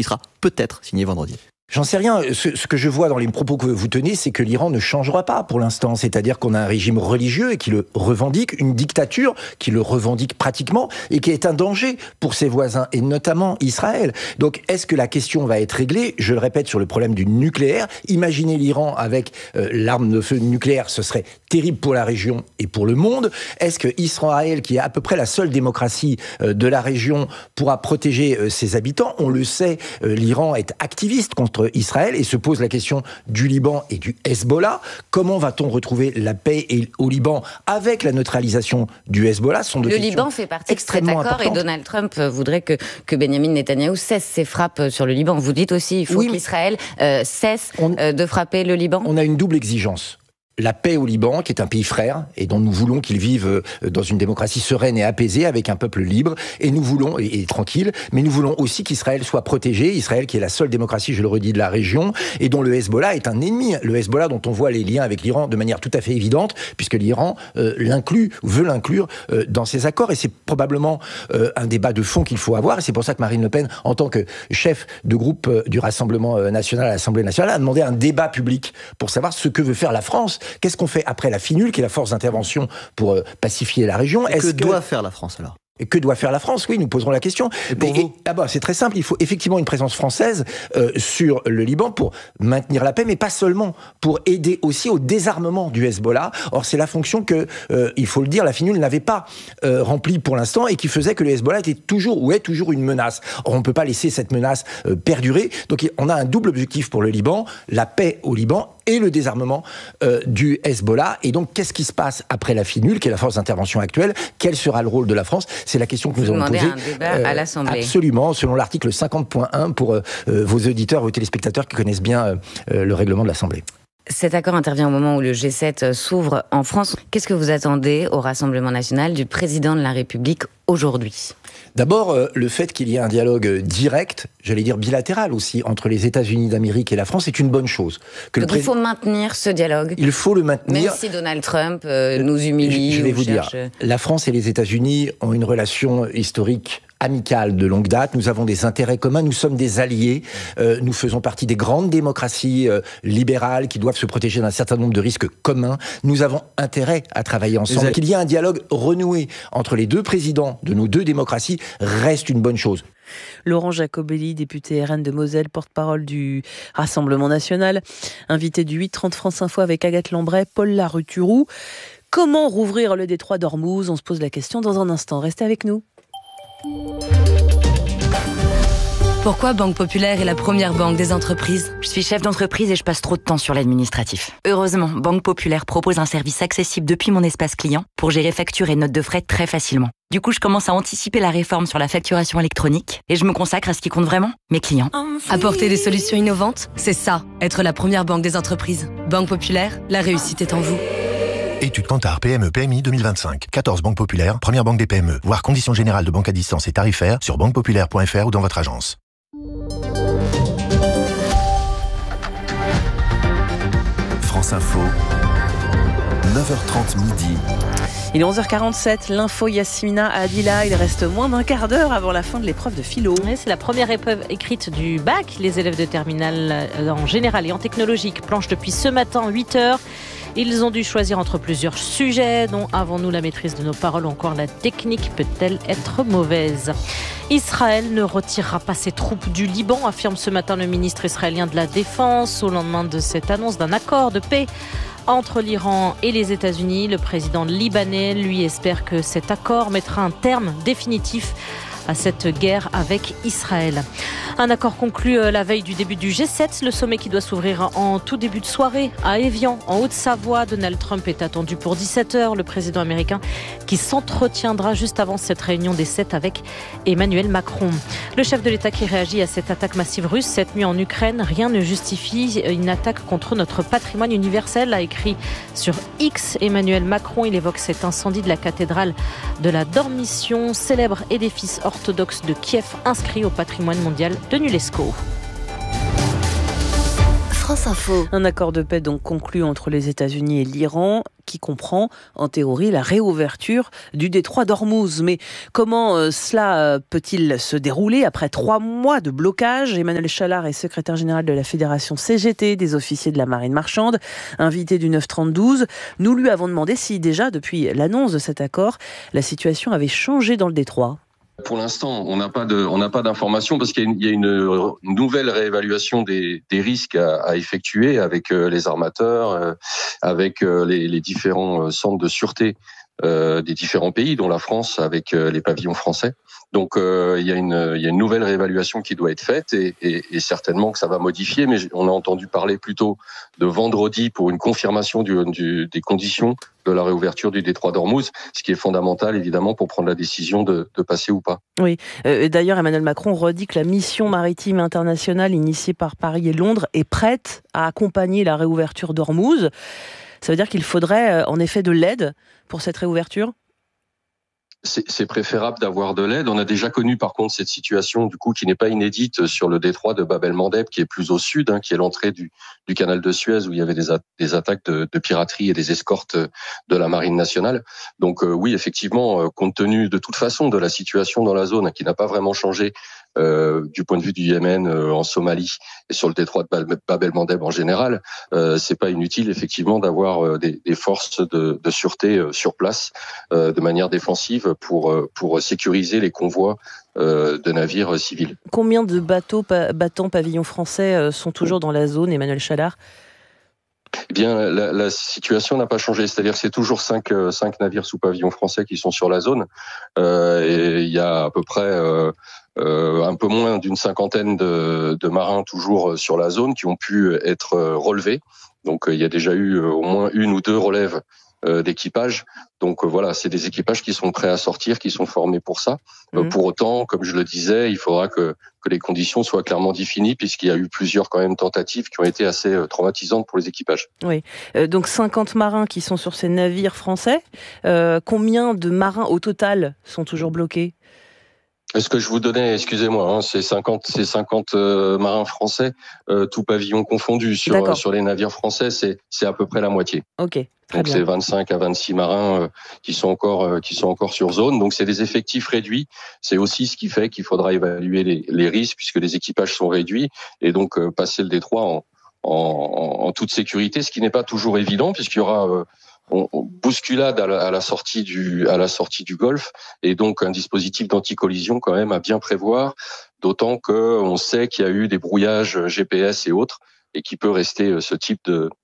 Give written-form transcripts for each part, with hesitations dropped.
sera peut-être signé vendredi. J'en sais rien. Ce que je vois dans les propos que vous tenez, c'est que l'Iran ne changera pas pour l'instant. C'est-à-dire qu'on a un régime religieux et qui le revendique, une dictature qui le revendique pratiquement et qui est un danger pour ses voisins, et notamment Israël. Donc, est-ce que la question va être réglée ? Je le répète, sur le problème du nucléaire. Imaginez l'Iran avec l'arme de feu nucléaire, ce serait terrible pour la région et pour le monde. Est-ce que Israël, qui est à peu près la seule démocratie de la région, pourra protéger ses habitants ? On le sait, l'Iran est activiste contre Israël et se pose la question du Liban et du Hezbollah. Comment va-t-on retrouver la paix au Liban avec la neutralisation du Hezbollah ? Le Liban fait partie de cet accord et Donald Trump voudrait que Benjamin Netanyahou cesse ses frappes sur le Liban. Vous dites aussi qu'il faut qu'Israël cesse de frapper le Liban. On a une double exigence. La paix au Liban, qui est un pays frère, et dont nous voulons qu'il vive dans une démocratie sereine et apaisée, avec un peuple libre, et nous voulons, et tranquille, mais nous voulons aussi qu'Israël soit protégé, Israël qui est la seule démocratie, je le redis, de la région, et dont le Hezbollah est un ennemi. Le Hezbollah dont on voit les liens avec l'Iran de manière tout à fait évidente, puisque l'Iran veut l'inclure dans ses accords, et c'est probablement un débat de fond qu'il faut avoir, et c'est pour ça que Marine Le Pen, en tant que chef de groupe du Rassemblement national à l'Assemblée nationale, a demandé un débat public pour savoir ce que veut faire la France. Qu'est-ce qu'on fait après la FINUL, qui est la force d'intervention pour pacifier la région ? Que doit faire la France alors ? Et que doit faire la France ? Oui, nous poserons la question. C'est très simple, il faut effectivement une présence française sur le Liban pour maintenir la paix, mais pas seulement, pour aider aussi au désarmement du Hezbollah. Or, c'est la fonction que, il faut le dire, la FINUL n'avait pas remplie pour l'instant et qui faisait que le Hezbollah est toujours une menace. Or, on ne peut pas laisser cette menace perdurer. Donc, on a un double objectif pour le Liban, la paix au Liban et le désarmement du Hezbollah. Et donc, qu'est-ce qui se passe après la FINUL, qui est la force d'intervention actuelle ? Quel sera le rôle de la France ? C'est la question que nous allons poser. Un débat à l'Assemblée. Absolument, selon l'article 50.1 pour vos auditeurs, vos téléspectateurs qui connaissent bien le règlement de l'Assemblée. Cet accord intervient au moment où le G7 s'ouvre en France. Qu'est-ce que vous attendez au Rassemblement national du président de la République aujourd'hui ? D'abord, le fait qu'il y ait un dialogue direct, j'allais dire bilatéral aussi, entre les États-Unis d'Amérique et la France, c'est une bonne chose. Donc il faut maintenir ce dialogue. Il faut le maintenir. Même si Donald Trump nous humilie. Je vais vous dire, la France et les États-Unis ont une relation historique amicale de longue date. Nous avons des intérêts communs, nous sommes des alliés, nous faisons partie des grandes démocraties libérales qui doivent se protéger d'un certain nombre de risques communs. Nous avons intérêt à travailler ensemble. Qu'il y ait un dialogue renoué entre les deux présidents de nos deux démocraties reste une bonne chose. Laurent Jacobelli, député RN de Moselle, porte-parole du Rassemblement national, invité du 8h30 France Info avec Agathe Lambray, Paul Laruturou. Comment rouvrir le détroit d'Ormuz ? On se pose la question dans un instant. Restez avec nous. Pourquoi Banque Populaire est la première banque des entreprises ? Je suis chef d'entreprise et je passe trop de temps sur l'administratif. Heureusement, Banque Populaire propose un service accessible depuis mon espace client pour gérer factures et notes de frais très facilement. Du coup, je commence à anticiper la réforme sur la facturation électronique et je me consacre à ce qui compte vraiment, mes clients. Apporter des solutions innovantes, c'est ça, être la première banque des entreprises. Banque Populaire, la réussite est en vous. Étude Kantar PME PMI 2025. 14 banques populaires, première banque des PME. Voir conditions générales de banque à distance et tarifaires sur banquepopulaire.fr ou dans votre agence. France Info, 9h30 midi. Il est 11h47, l'info Yasmina Adila. Il reste moins d'un quart d'heure avant la fin de l'épreuve de philo. Oui, c'est la première épreuve écrite du bac. Les élèves de terminale en général et en technologique planchent depuis ce matin 8h. Ils ont dû choisir entre plusieurs sujets, dont avons-nous la maîtrise de nos paroles ou encore la technique peut-elle être mauvaise ? Israël ne retirera pas ses troupes du Liban, affirme ce matin le ministre israélien de la Défense, au lendemain de cette annonce d'un accord de paix entre l'Iran et les États-Unis. Le président libanais, lui, espère que cet accord mettra un terme définitif à cette guerre avec Israël. Un accord conclu la veille du début du G7, le sommet qui doit s'ouvrir en tout début de soirée à Évian, en Haute-Savoie. Donald Trump est attendu pour 17h, le président américain qui s'entretiendra juste avant cette réunion des 7 avec Emmanuel Macron. Le chef de l'État qui réagit à cette attaque massive russe cette nuit en Ukraine, rien ne justifie une attaque contre notre patrimoine universel, a écrit sur X Emmanuel Macron. Il évoque cet incendie de la cathédrale de la Dormition, célèbre édifice orthodoxe de Kiev, inscrit au patrimoine mondial de l'UNESCO. France Info. Un accord de paix donc conclu entre les États-Unis et l'Iran qui comprend en théorie la réouverture du détroit d'Ormuz. Mais comment cela peut-il se dérouler après 3 mois de blocage? Emmanuel Chalard est secrétaire général de la Fédération CGT des officiers de la marine marchande, invité du 9-30-12. Nous lui avons demandé si déjà, depuis l'annonce de cet accord, la situation avait changé dans le détroit. Pour l'instant, on n'a pas d'informations parce qu'il y a une nouvelle réévaluation des risques à effectuer avec les armateurs, avec les différents centres de sûreté des différents pays, dont la France avec les pavillons français. Donc il y a une nouvelle réévaluation qui doit être faite et certainement que ça va modifier, mais on a entendu parler plutôt de vendredi pour une confirmation des conditions de la réouverture du détroit d'Ormuz, ce qui est fondamental évidemment pour prendre la décision de passer ou pas. Oui, d'ailleurs Emmanuel Macron redit que la mission maritime internationale initiée par Paris et Londres est prête à accompagner la réouverture d'Ormuz. Ça veut dire qu'il faudrait en effet de l'aide pour cette réouverture ? C'est préférable d'avoir de l'aide. On a déjà connu par contre cette situation du coup qui n'est pas inédite sur le détroit de Bab el-Mandeb qui est plus au sud, qui est l'entrée du canal de Suez où il y avait des attaques de piraterie et des escortes de la marine nationale. Donc oui, effectivement, compte tenu de toute façon de la situation dans la zone qui n'a pas vraiment changé du point de vue du Yémen, en Somalie et sur le détroit de Bab el-Mandeb en général, c'est pas inutile effectivement d'avoir des forces de sûreté sur place de manière défensive pour sécuriser les convois de navires civils. Combien de bateaux battant pavillon français sont toujours dans la zone, Emmanuel Chalard ? Eh bien, la situation n'a pas changé. C'est-à-dire que c'est toujours 5 navires sous pavillon français qui sont sur la zone. Et il y a à peu près un peu moins d'une cinquantaine de marins toujours sur la zone qui ont pu être relevés. Donc, il y a déjà eu au moins 1 ou 2 relèves d'équipage. Donc voilà, c'est des équipages qui sont prêts à sortir, qui sont formés pour ça. Pour autant, comme je le disais, il faudra que les conditions soient clairement définies puisqu'il y a eu plusieurs quand même tentatives qui ont été assez traumatisantes pour les équipages. Oui, donc 50 marins qui sont sur ces navires français. Combien de marins au total sont toujours bloqués ? Est-ce que je vous donnais, excusez-moi, c'est 50 marins français, tout pavillon confondu sur les navires français, c'est à peu près la moitié. Ok. Donc c'est 25 à 26 marins qui sont encore sur zone. Donc c'est des effectifs réduits. C'est aussi ce qui fait qu'il faudra évaluer les risques puisque les équipages sont réduits et donc passer le détroit en toute sécurité, ce qui n'est pas toujours évident puisqu'il y aura bousculade à la sortie du Golfe et donc un dispositif d'anti-collision quand même à bien prévoir. D'autant que on sait qu'il y a eu des brouillages GPS et autres et qu'il peut rester ce type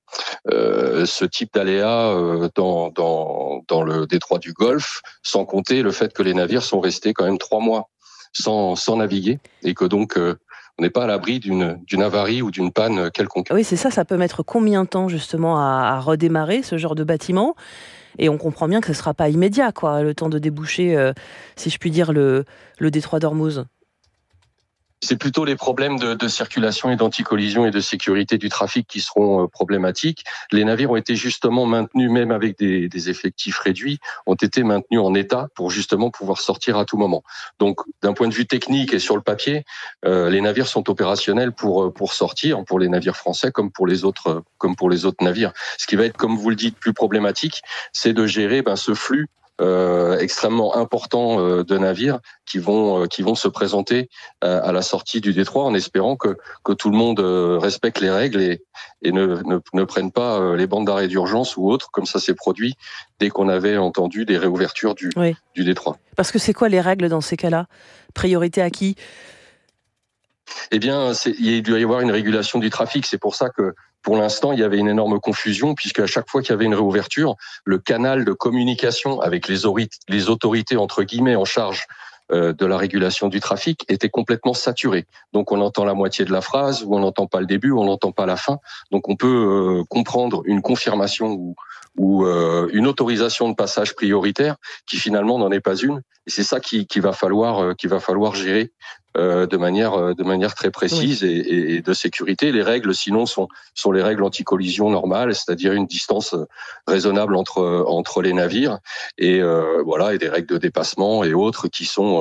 d'aléa dans le détroit du Golfe, sans compter le fait que les navires sont restés quand même 3 mois sans naviguer et que donc on n'est pas à l'abri d'une avarie ou d'une panne quelconque. Oui, c'est ça. Ça peut mettre combien de temps justement à redémarrer ce genre de bâtiment ? Et on comprend bien que ce ne sera pas immédiat, quoi, le temps de déboucher, si je puis dire, le détroit d'Ormuz. C'est plutôt les problèmes de circulation et d'anti-collision et de sécurité du trafic qui seront problématiques. Les navires ont été justement maintenus, même avec des effectifs réduits, ont été maintenus en état pour justement pouvoir sortir à tout moment. Donc, d'un point de vue technique et sur le papier, les navires sont opérationnels pour sortir, pour les navires français comme pour les autres navires. Ce qui va être, comme vous le dites, plus problématique, c'est de gérer ce flux extrêmement important de navires qui vont se présenter à la sortie du détroit en espérant que tout le monde respecte les règles et ne prenne pas les bandes d'arrêt d'urgence ou autres comme ça s'est produit dès qu'on avait entendu des réouvertures du détroit. Parce que c'est quoi les règles dans ces cas-là ? Priorité à qui ? Eh bien, il doit y avoir une régulation du trafic. C'est pour ça que, pour l'instant, il y avait une énorme confusion, puisque à chaque fois qu'il y avait une réouverture, le canal de communication avec les autorités, entre guillemets, en charge de la régulation du trafic était complètement saturé. Donc, on entend la moitié de la phrase, ou on n'entend pas le début, ou on n'entend pas la fin. Donc, on peut comprendre une confirmation ou une autorisation de passage prioritaire qui finalement n'en est pas une. Et c'est ça qu'il va falloir gérer de manière très précise et de sécurité. Les règles, sinon, sont les règles anti-collision normales, c'est-à-dire une distance raisonnable entre les navires et des règles de dépassement et autres qui sont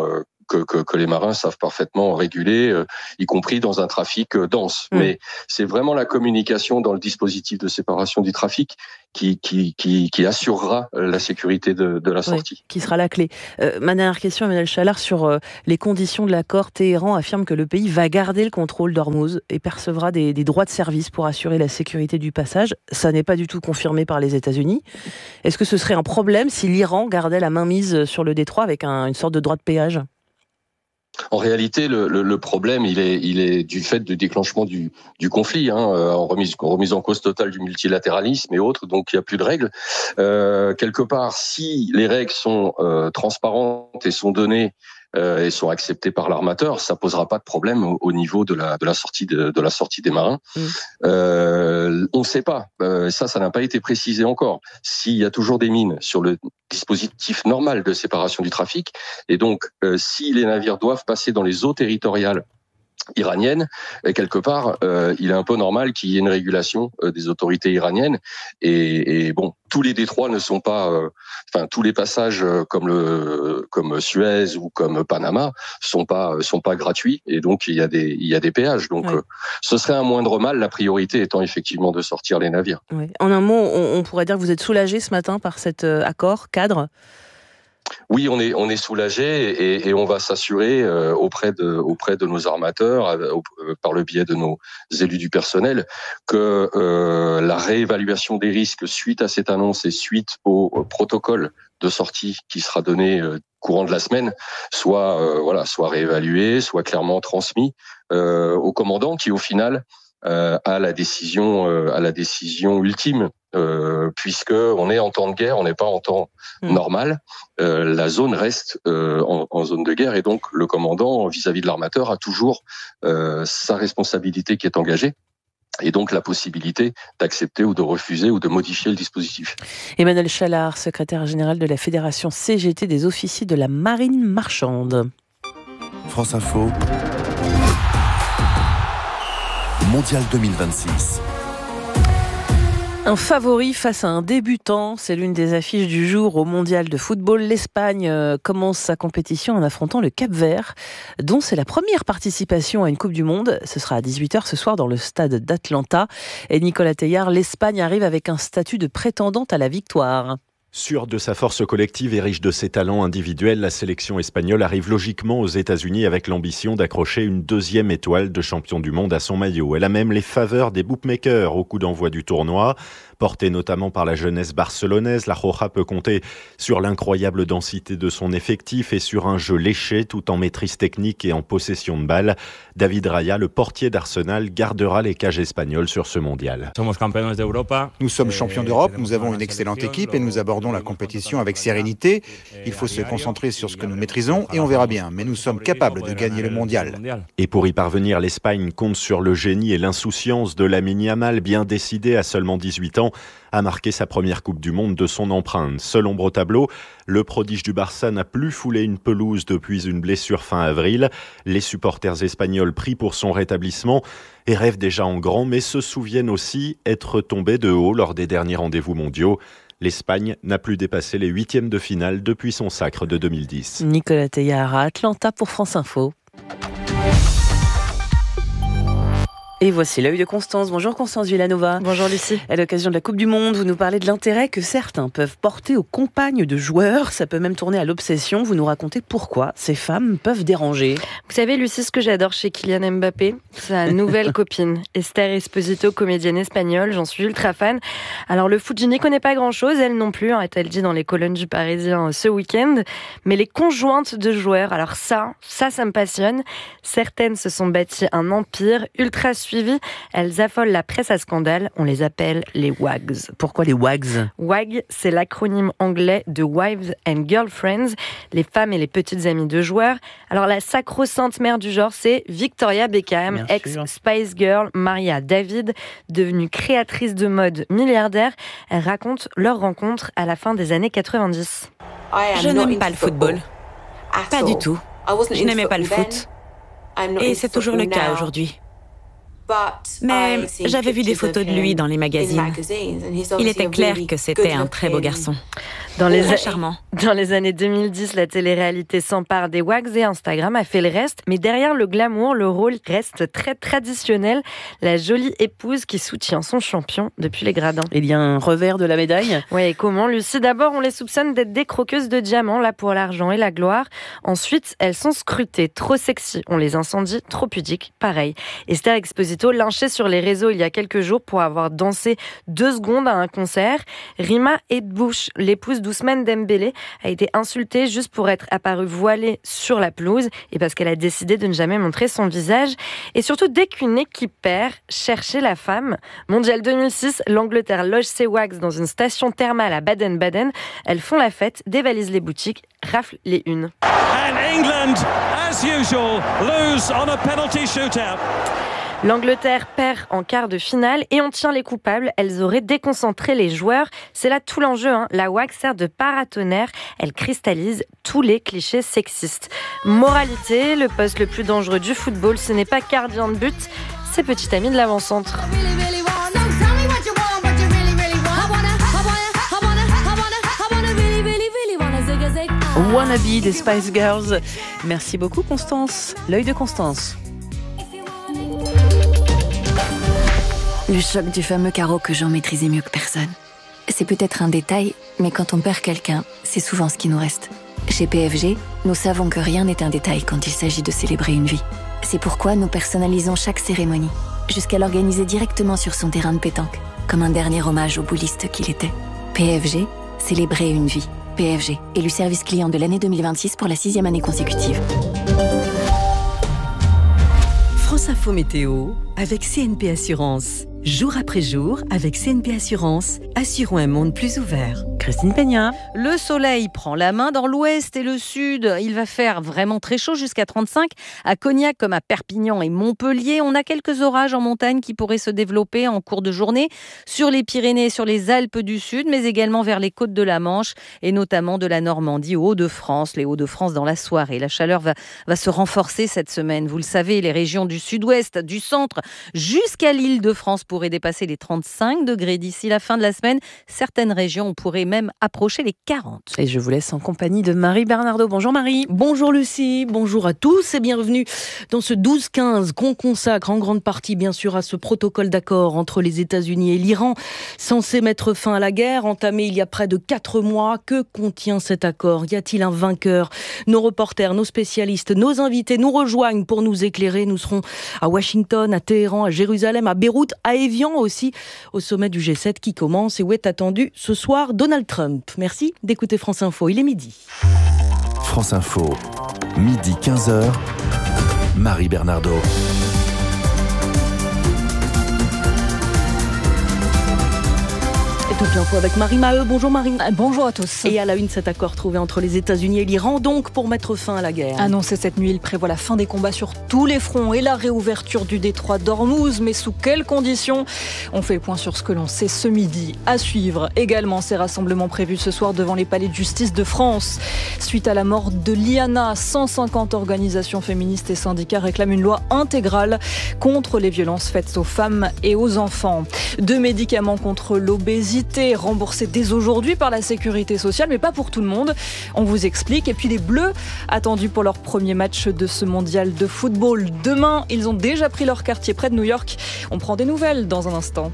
que les marins savent parfaitement réguler, y compris dans un trafic dense. Mais c'est vraiment la communication dans le dispositif de séparation du trafic qui assurera la sécurité de la sortie. Oui, qui sera la clé. Ma dernière question, Emmanuel Chalard, sur les conditions de l'accord. Téhéran affirme que le pays va garder le contrôle d'Ormuz et percevra des droits de service pour assurer la sécurité du passage. Ça n'est pas du tout confirmé par les États-Unis. Est-ce que ce serait un problème si l'Iran gardait la mainmise sur le détroit avec une sorte de droit de péage ? En réalité, le problème, il est du fait du déclenchement du conflit, en remise en cause totale du multilatéralisme et autres, donc il n'y a plus de règles. Quelque part, si les règles sont transparentes et sont données et sont acceptées par l'armateur, ça posera pas de problème au niveau de la sortie des marins. On ne sait pas, ça n'a pas été précisé encore. S'il y a toujours des mines sur le dispositif normal de séparation du trafic, et donc si les navires doivent passer dans les eaux territoriales iranienne, et quelque part, il est un peu normal qu'il y ait une régulation des autorités iraniennes. Et bon, tous les détroits ne sont pas, tous les passages comme Suez ou comme Panama sont pas gratuits. Et donc il y a des péages. Donc ce serait un moindre mal. La priorité étant effectivement de sortir les navires. Oui. En un mot, on pourrait dire que vous êtes soulagé ce matin par cet accord cadre. Oui, on est soulagé et on va s'assurer auprès de nos armateurs, par le biais de nos élus du personnel, que la réévaluation des risques suite à cette annonce et suite au protocole de sortie qui sera donné courant de la semaine soit réévalué, soit clairement transmis au commandant qui au final à la décision ultime. Puisque on est en temps de guerre, on n'est pas en temps normal. La zone reste en zone de guerre et donc le commandant vis-à-vis de l'armateur a toujours sa responsabilité qui est engagée. Et donc la possibilité d'accepter ou de refuser ou de modifier le dispositif. Emmanuel Chalard, secrétaire général de la Fédération CGT des officiers de la marine marchande. France Info. Mondial 2026. Un favori face à un débutant, c'est l'une des affiches du jour au Mondial de football. L'Espagne commence sa compétition en affrontant le Cap-Vert, dont c'est la première participation à une Coupe du Monde. Ce sera à 18h ce soir dans le stade d'Atlanta. Et Nicolas Teillard, l'Espagne arrive avec un statut de prétendante à la victoire. Sûre de sa force collective et riche de ses talents individuels, la sélection espagnole arrive logiquement aux États-Unis avec l'ambition d'accrocher une deuxième étoile de champion du monde à son maillot. Elle a même les faveurs des bookmakers au coup d'envoi du tournoi. Portée notamment par la jeunesse barcelonaise, la Roja peut compter sur l'incroyable densité de son effectif et sur un jeu léché tout en maîtrise technique et en possession de balle. David Raya, le portier d'Arsenal, gardera les cages espagnoles sur ce mondial. Nous sommes champions d'Europe, nous avons une excellente équipe et nous abordons la compétition avec sérénité. Il faut se concentrer sur ce que nous maîtrisons et on verra bien. Mais nous sommes capables de gagner le mondial. Et pour y parvenir, l'Espagne compte sur le génie et l'insouciance de Lamine Yamal, bien décidé à seulement 18 ans à marquer sa première Coupe du Monde de son empreinte. Seul ombre au tableau, le prodige du Barça n'a plus foulé une pelouse depuis une blessure fin avril. Les supporters espagnols prient pour son rétablissement et rêvent déjà en grand, mais se souviennent aussi être tombés de haut lors des derniers rendez-vous mondiaux. L'Espagne n'a plus dépassé les huitièmes de finale depuis son sacre de 2010. Nicolas Teillard à Atlanta pour France Info. Et voici l'œil de Constance. Bonjour Constance Villanova. Bonjour Lucie. À l'occasion de la Coupe du Monde, vous nous parlez de l'intérêt que certains peuvent porter aux compagnes de joueurs. Ça peut même tourner à l'obsession. Vous nous racontez pourquoi ces femmes peuvent déranger. Vous savez Lucie, ce que j'adore chez Kylian Mbappé, sa nouvelle copine, Esther Esposito, comédienne espagnole. J'en suis ultra fan. Alors le foot, je n'y connais pas grand-chose, elle non plus, est-elle dit dans les colonnes du Parisien ce week-end. Mais les conjointes de joueurs, alors ça me passionne. Certaines se sont bâties un empire ultra suivi. Elles affolent la presse à scandale. On les appelle les WAGs. Pourquoi les WAGs ? WAG, c'est l'acronyme anglais de Wives and Girlfriends, les femmes et les petites amies de joueurs. Alors la sacro-sainte mère du genre, c'est Victoria Beckham, ex-Spice Girl, mariée à David, devenue créatrice de mode milliardaire. Elle raconte leur rencontre à la fin des années 90. Je n'aime pas le football. Pas du tout. Je n'aimais pas le foot. Et c'est toujours le cas aujourd'hui. Mais j'avais vu des photos de lui dans les magazines. Il était clair que c'était un très beau garçon. Dans charmant. Dans les années 2010, la télé-réalité s'empare des WAGs et Instagram a fait le reste. Mais derrière le glamour, le rôle reste très traditionnel. La jolie épouse qui soutient son champion depuis les gradins. Il y a un revers de la médaille. Oui, et comment, Lucie? D'abord, on les soupçonne d'être des croqueuses de diamants, là pour l'argent et la gloire. Ensuite, elles sont scrutées, trop sexy. On les incendie, trop pudiques, pareil. Esther Exposito, lynchée sur les réseaux il y a quelques jours pour avoir dansé 2 secondes à un concert. Rima Edbouch, l'épouse d'Ousmane Dembélé, a été insultée juste pour être apparue voilée sur la pelouse et parce qu'elle a décidé de ne jamais montrer son visage. Et surtout, dès qu'une équipe perd, cherchez la femme. Mondial 2006, l'Angleterre loge ses WAGs dans une station thermale à Baden-Baden. Elles font la fête, dévalisent les boutiques, raflent les unes. And England, as usual, lose on a penalty shootout. L'Angleterre perd en quart de finale et on tient les coupables. Elles auraient déconcentré les joueurs. C'est là tout l'enjeu. La WAG sert de paratonnerre. Elle cristallise tous les clichés sexistes. Moralité, le poste le plus dangereux du football, ce n'est pas gardien de but, c'est petit ami de l'avant-centre. Wannabe des Spice Girls. Merci beaucoup Constance. L'œil de Constance. Le choc du fameux carreau que Jean maîtrisait mieux que personne. C'est peut-être un détail, mais quand on perd quelqu'un, c'est souvent ce qui nous reste. Chez PFG, nous savons que rien n'est un détail quand il s'agit de célébrer une vie. C'est pourquoi nous personnalisons chaque cérémonie, jusqu'à l'organiser directement sur son terrain de pétanque, comme un dernier hommage au bouliste qu'il était. PFG, célébrer une vie. PFG, élu service client de l'année 2026 pour la 6e année consécutive. France Info Météo avec CNP Assurance. Jour après jour, avec CNP Assurance, assurons un monde plus ouvert. Christine Peña. Le soleil prend la main dans l'ouest et le sud. Il va faire vraiment très chaud, jusqu'à 35 à Cognac comme à Perpignan et Montpellier. On a quelques orages en montagne qui pourraient se développer en cours de journée sur les Pyrénées, sur les Alpes du Sud, mais également vers les côtes de la Manche et notamment de la Normandie aux Hauts-de-France. Les Hauts-de-France dans la soirée. La chaleur va se renforcer cette semaine. Vous le savez, les régions du sud-ouest, du centre jusqu'à l'Île-de-France pourrait dépasser les 35 degrés d'ici la fin de la semaine. Certaines régions pourraient même approcher les 40. Et je vous laisse en compagnie de Marie Bernardo. Bonjour Marie. Bonjour Lucie, bonjour à tous et bienvenue dans ce 12-15 qu'on consacre en grande partie bien sûr à ce protocole d'accord entre les États-Unis et l'Iran, censé mettre fin à la guerre, entamée il y a près de 4 mois. Que contient cet accord? Y a-t-il un vainqueur? Nos reporters, nos spécialistes, nos invités nous rejoignent pour nous éclairer. Nous serons à Washington, à Téhéran, à Jérusalem, à Beyrouth, à Évian aussi, au sommet du G7 qui commence et où est attendu ce soir Donald Trump. Merci d'écouter France Info, il est midi. France Info, midi 15h, Marie Bernardo. Et tout l'info avec Marie Maheu. Bonjour Marie. Bonjour à tous. Et à la une, cet accord trouvé entre les États-Unis et l'Iran, donc pour mettre fin à la guerre. Annoncé cette nuit, il prévoit la fin des combats sur tous les fronts et la réouverture du détroit d'Ormuz. Mais sous quelles conditions? On fait le point sur ce que l'on sait ce midi. À suivre également ces rassemblements prévus ce soir devant les palais de justice de France. Suite à la mort de Liana, 150 organisations féministes et syndicats réclament une loi intégrale contre les violences faites aux femmes et aux enfants. 2 médicaments contre l'obésité remboursés dès aujourd'hui par la Sécurité sociale, mais pas pour tout le monde. On vous explique. Et puis les Bleus, attendus pour leur premier match de ce mondial de football. Demain, ils ont déjà pris leur quartier près de New York. On prend des nouvelles dans un instant.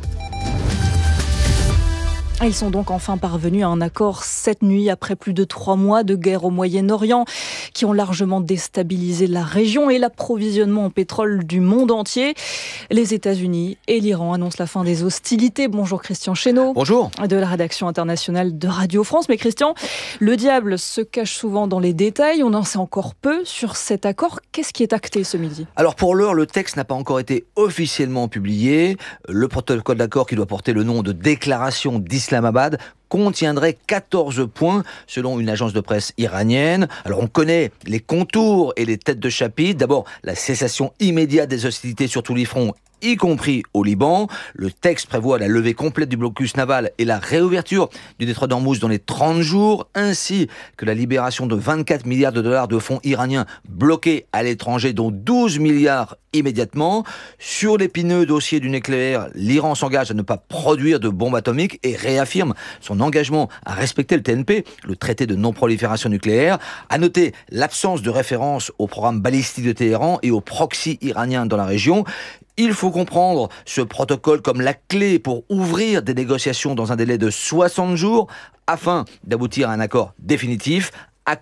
Ils sont donc enfin parvenus à un accord cette nuit après plus de 3 mois de guerre au Moyen-Orient qui ont largement déstabilisé la région et l'approvisionnement en pétrole du monde entier. Les États-Unis et l'Iran annoncent la fin des hostilités. Bonjour Christian Chesneau. Bonjour. De la rédaction internationale de Radio France. Mais Christian, le diable se cache souvent dans les détails. On en sait encore peu sur cet accord. Qu'est-ce qui est acté ce midi? Alors pour l'heure, le texte n'a pas encore été officiellement publié. Le protocole d'accord qui doit porter le nom de déclaration d'Islamabad contiendrait 14 points selon une agence de presse iranienne. Alors on connaît les contours et les têtes de chapitre. D'abord, la cessation immédiate des hostilités sur tous les fronts y compris au Liban. Le texte prévoit la levée complète du blocus naval et la réouverture du détroit d'Ormuz dans les 30 jours, ainsi que la libération de 24 milliards de dollars de fonds iraniens bloqués à l'étranger, dont 12 milliards immédiatement. Sur l'épineux dossier du nucléaire, l'Iran s'engage à ne pas produire de bombes atomiques et réaffirme son engagement à respecter le TNP, le traité de non-prolifération nucléaire. À noter l'absence de référence au programme balistique de Téhéran et aux proxys iraniens dans la région. Il faut comprendre ce protocole comme la clé pour ouvrir des négociations dans un délai de 60 jours afin d'aboutir à un accord définitif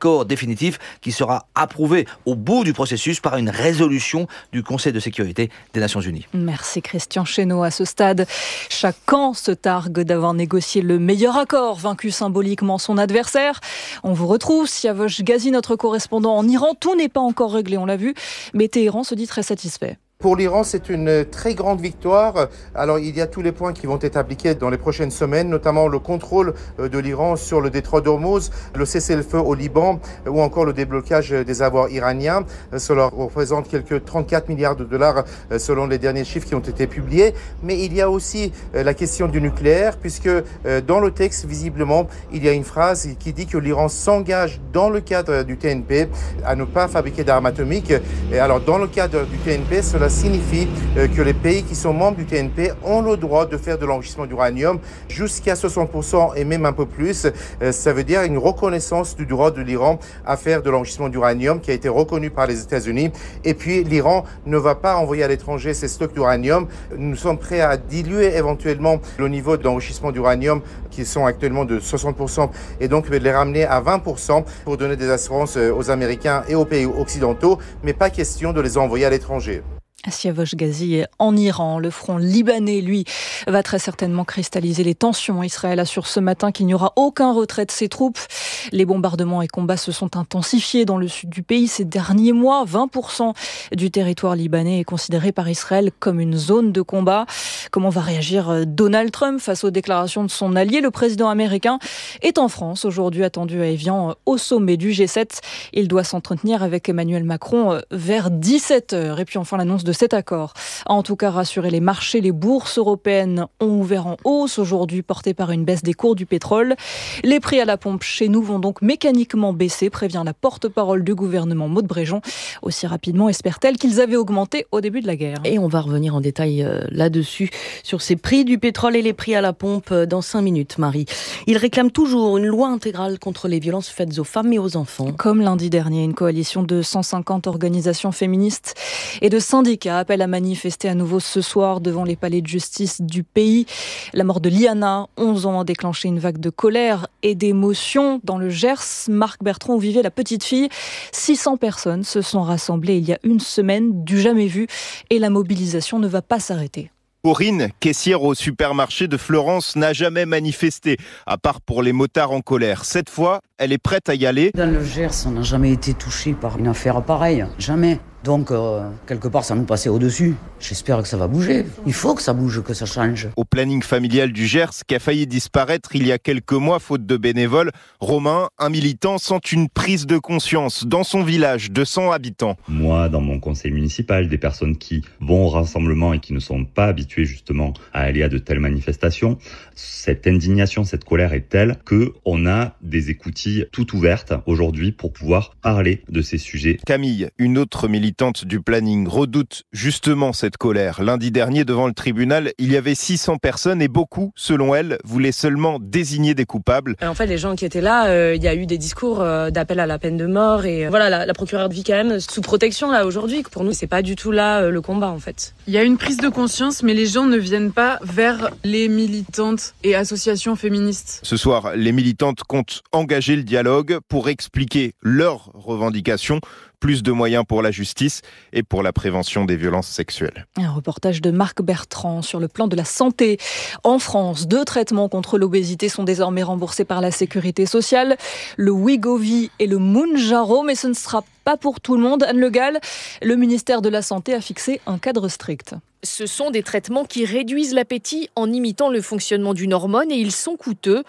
qui sera approuvé au bout du processus par une résolution du Conseil de sécurité des Nations Unies. Merci Christian Chesneau. À ce stade, chaque camp se targue d'avoir négocié le meilleur accord, vaincu symboliquement son adversaire. On vous retrouve, Siavosh Ghazi, notre correspondant en Iran. Tout n'est pas encore réglé, on l'a vu, mais Téhéran se dit très satisfait. Pour l'Iran, c'est une très grande victoire. Alors, il y a tous les points qui vont être appliqués dans les prochaines semaines, notamment le contrôle de l'Iran sur le détroit d'Ormuz, le cessez-le-feu au Liban ou encore le déblocage des avoirs iraniens. Cela représente quelques 34 milliards de dollars selon les derniers chiffres qui ont été publiés. Mais il y a aussi la question du nucléaire, puisque dans le texte, visiblement, il y a une phrase qui dit que l'Iran s'engage dans le cadre du TNP à ne pas fabriquer d'armes atomiques. Et alors, dans le cadre du TNP, cela signifie que les pays qui sont membres du TNP ont le droit de faire de l'enrichissement d'uranium jusqu'à 60% et même un peu plus. Ça veut dire une reconnaissance du droit de l'Iran à faire de l'enrichissement d'uranium qui a été reconnu par les États-Unis. Et puis l'Iran ne va pas envoyer à l'étranger ses stocks d'uranium. Nous sommes prêts à diluer éventuellement le niveau d'enrichissement d'uranium qui sont actuellement de 60% et donc les ramener à 20% pour donner des assurances aux Américains et aux pays occidentaux, mais pas question de les envoyer à l'étranger. Siavosh Ghazi en Iran. Le front libanais, lui, va très certainement cristalliser les tensions. Israël assure ce matin qu'il n'y aura aucun retrait de ses troupes. Les bombardements et combats se sont intensifiés dans le sud du pays ces derniers mois. 20% du territoire libanais est considéré par Israël comme une zone de combat. Comment va réagir Donald Trump face aux déclarations de son allié? Le président américain est en France aujourd'hui, attendu à Évian au sommet du G7. Il doit s'entretenir avec Emmanuel Macron vers 17h. Et puis enfin l'annonce de cet accord a en tout cas rassuré les marchés. Les bourses européennes ont ouvert en hausse aujourd'hui, portées par une baisse des cours du pétrole. Les prix à la pompe chez nous vont donc mécaniquement baisser, prévient la porte-parole du gouvernement Maud Bréjon. Aussi rapidement espère-t-elle qu'ils avaient augmenté au début de la guerre. Et on va revenir en détail là-dessus, sur ces prix du pétrole et les prix à la pompe dans 5 minutes, Marie. Ils réclament toujours une loi intégrale contre les violences faites aux femmes et aux enfants. Comme lundi dernier, une coalition de 150 organisations féministes et de syndicats appelle à manifester à nouveau ce soir devant les palais de justice du pays. La mort de Liana, 11 ans, a déclenché une vague de colère et d'émotion dans le Gers. Marc Bertrand, où vivait la petite fille. 600 personnes se sont rassemblées il y a une semaine, du jamais vu, et la mobilisation ne va pas s'arrêter. Corinne, caissière au supermarché de Florence, n'a jamais manifesté, à part pour les motards en colère. Cette fois, elle est prête à y aller. Dans le Gers, on n'a jamais été touché par une affaire pareille, jamais. Donc, quelque part, ça nous passait au-dessus. J'espère que ça va bouger. Il faut que ça bouge, que ça change. Au planning familial du Gers, qui a failli disparaître il y a quelques mois, faute de bénévoles, Romain, un militant, sent une prise de conscience dans son village de 100 habitants. Moi, dans mon conseil municipal, des personnes qui vont au rassemblement et qui ne sont pas habituées justement à aller à de telles manifestations, cette indignation, cette colère est telle qu'on a des écoutilles toutes ouvertes aujourd'hui pour pouvoir parler de ces sujets. Camille, une autre militante du planning, redoute justement cette colère. Lundi dernier, devant le tribunal, il y avait 600 personnes et beaucoup, selon elle, voulaient seulement désigner des coupables. En fait, les gens qui étaient là, il y a eu des discours d'appel à la peine de mort et voilà, la procureure vit quand même sous protection là aujourd'hui. Pour nous, c'est pas du tout là le combat en fait. Il y a une prise de conscience, mais les gens ne viennent pas vers les militantes et associations féministes. Ce soir, les militantes comptent engager le dialogue pour expliquer leurs revendications. Plus de moyens pour la justice et pour la prévention des violences sexuelles. Un reportage de Marc Bertrand sur le plan de la santé. En France, 2 traitements contre l'obésité sont désormais remboursés par la sécurité sociale. Le Wegovy et le Mounjaro, mais ce ne sera pas pour tout le monde. Anne Le Gall, le ministère de la Santé a fixé un cadre strict. Ce sont des traitements qui réduisent l'appétit en imitant le fonctionnement d'une hormone et ils sont coûteux,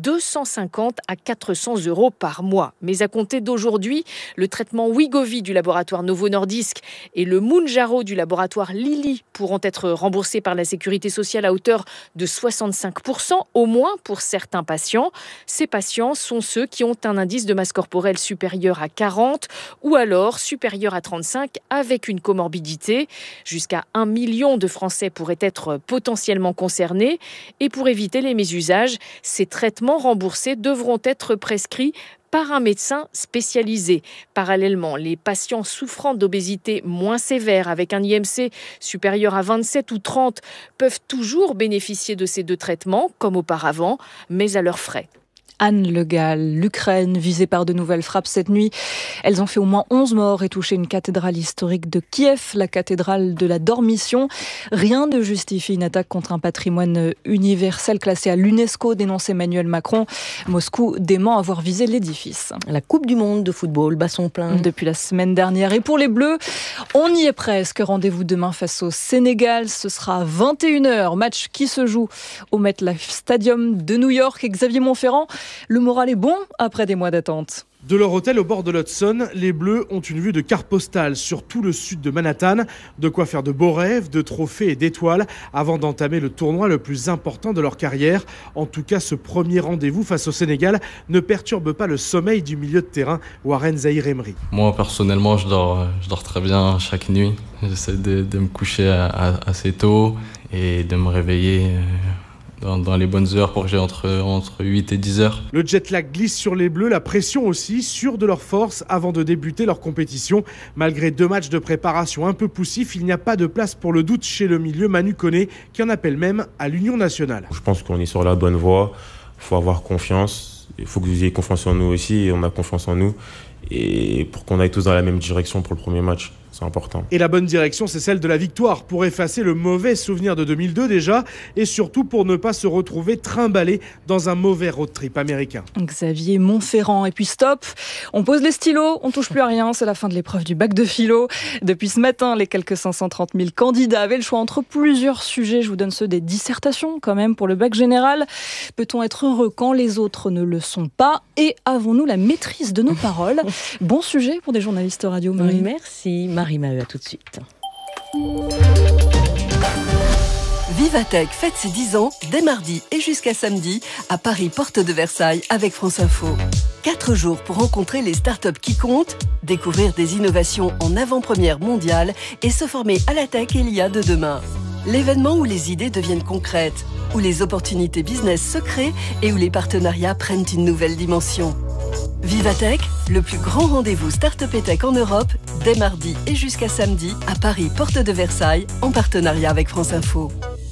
250 à 400 € par mois. Mais à compter d'aujourd'hui, le traitement Wegovy du laboratoire Novo Nordisk et le Mounjaro du laboratoire Lilly pourront être remboursés par la sécurité sociale à hauteur de 65%, au moins pour certains patients. Ces patients sont ceux qui ont un indice de masse corporelle supérieur à 40 ou alors supérieur à 35 avec une comorbidité. Jusqu'à 1 million de Français pourraient être potentiellement concernés. Et pour éviter les mésusages, ces traitements remboursés devront être prescrits par un médecin spécialisé. Parallèlement, les patients souffrant d'obésité moins sévère avec un IMC supérieur à 27 ou 30 peuvent toujours bénéficier de ces 2 traitements, comme auparavant, mais à leurs frais. Anne Le Gall, l'Ukraine visée par de nouvelles frappes cette nuit. Elles ont fait au moins 11 morts et touché une cathédrale historique de Kiev, la cathédrale de la Dormition. Rien ne justifie une attaque contre un patrimoine universel classé à l'UNESCO, dénonce Emmanuel Macron. Moscou dément avoir visé l'édifice. La Coupe du Monde de football bat son plein. Depuis la semaine dernière. Et pour les Bleus, on y est presque. Rendez-vous demain face au Sénégal. Ce sera à 21h. Match qui se joue au MetLife Stadium de New York. Et Xavier Montferrand, le moral est bon après des mois d'attente. De leur hôtel au bord de l'Hudson, les Bleus ont une vue de carte postale sur tout le sud de Manhattan. De quoi faire de beaux rêves, de trophées et d'étoiles avant d'entamer le tournoi le plus important de leur carrière. En tout cas, ce premier rendez-vous face au Sénégal ne perturbe pas le sommeil du milieu de terrain, Warren Zahir Emery. Moi, personnellement, je dors très bien chaque nuit. J'essaie de me coucher assez tôt et de me réveiller dans les bonnes heures pour que j'ai entre 8 et 10 heures. Le jet lag glisse sur les Bleus, la pression aussi, sûrs de leur force avant de débuter leur compétition. Malgré 2 matchs de préparation un peu poussifs, il n'y a pas de place pour le doute chez le milieu Manu Koné, qui en appelle même à l'union nationale. Je pense qu'on est sur la bonne voie, il faut avoir confiance, il faut que vous ayez confiance en nous aussi, et on a confiance en nous, et pour qu'on aille tous dans la même direction pour le premier match. C'est important. Et la bonne direction, c'est celle de la victoire, pour effacer le mauvais souvenir de 2002 déjà, et surtout pour ne pas se retrouver trimballé dans un mauvais road trip américain. Xavier Montferrand. Et puis stop, on pose les stylos, on touche plus à rien, c'est la fin de l'épreuve du bac de philo. Depuis ce matin, les quelques 530 000 candidats avaient le choix entre plusieurs sujets. Je vous donne ceux des dissertations quand même pour le bac général. Peut-on être heureux quand les autres ne le sont pas? Et avons-nous la maîtrise de nos paroles? Bon sujet pour des journalistes radio, Marie. Merci Marie-Maheu, à tout de suite. Vivatech fête ses 10 ans dès mardi et jusqu'à samedi à Paris, porte de Versailles avec France Info. 4 jours pour rencontrer les startups qui comptent, découvrir des innovations en avant-première mondiale et se former à la tech et l'IA de demain. L'événement où les idées deviennent concrètes, où les opportunités business se créent et où les partenariats prennent une nouvelle dimension. Vivatech, le plus grand rendez-vous Start-up et Tech en Europe, dès mardi et jusqu'à samedi à Paris, porte de Versailles, en partenariat avec France Info.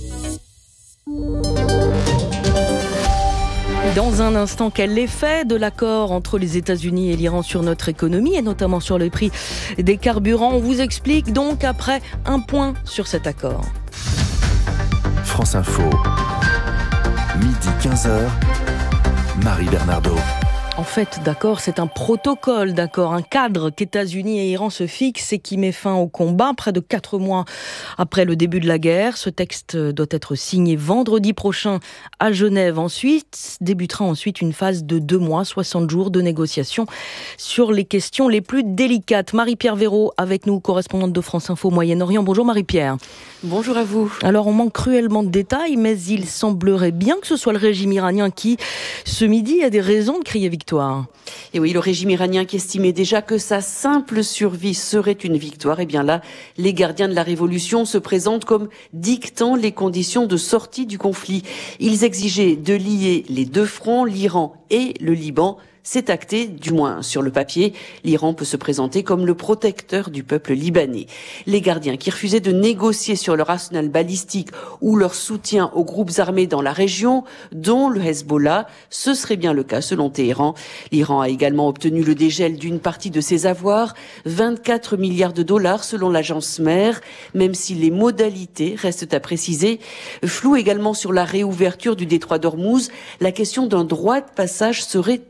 Dans un instant, quel effet de l'accord entre les États-Unis et l'Iran sur notre économie et notamment sur le prix des carburants? On vous explique donc après un point sur cet accord. France Info, midi 15h, Marie Bernardo. En fait, d'accord, c'est un protocole d'accord, un cadre qu'États-Unis et Iran se fixent et qui met fin au combat près de 4 mois après le début de la guerre. Ce texte doit être signé vendredi prochain à Genève. Ensuite, débutera une phase de 2 mois, 60 jours de négociations sur les questions les plus délicates. Marie-Pierre Véraud avec nous, correspondante de France Info Moyen-Orient. Bonjour Marie-Pierre. Bonjour à vous. Alors, on manque cruellement de détails, mais il semblerait bien que ce soit le régime iranien qui, ce midi, a des raisons de crier victoire. Et oui, le régime iranien qui estimait déjà que sa simple survie serait une victoire. Et bien là, les gardiens de la révolution se présentent comme dictant les conditions de sortie du conflit. Ils exigeaient de lier les 2 fronts, l'Iran et le Liban. C'est acté, du moins sur le papier. L'Iran peut se présenter comme le protecteur du peuple libanais. Les gardiens qui refusaient de négocier sur leur arsenal balistique ou leur soutien aux groupes armés dans la région, dont le Hezbollah, ce serait bien le cas selon Téhéran. L'Iran a également obtenu le dégel d'une partie de ses avoirs, 24 milliards de dollars selon l'agence mère, même si les modalités restent à préciser. Flou également sur la réouverture du détroit d'Ormuz, la question d'un droit de passage serait toujours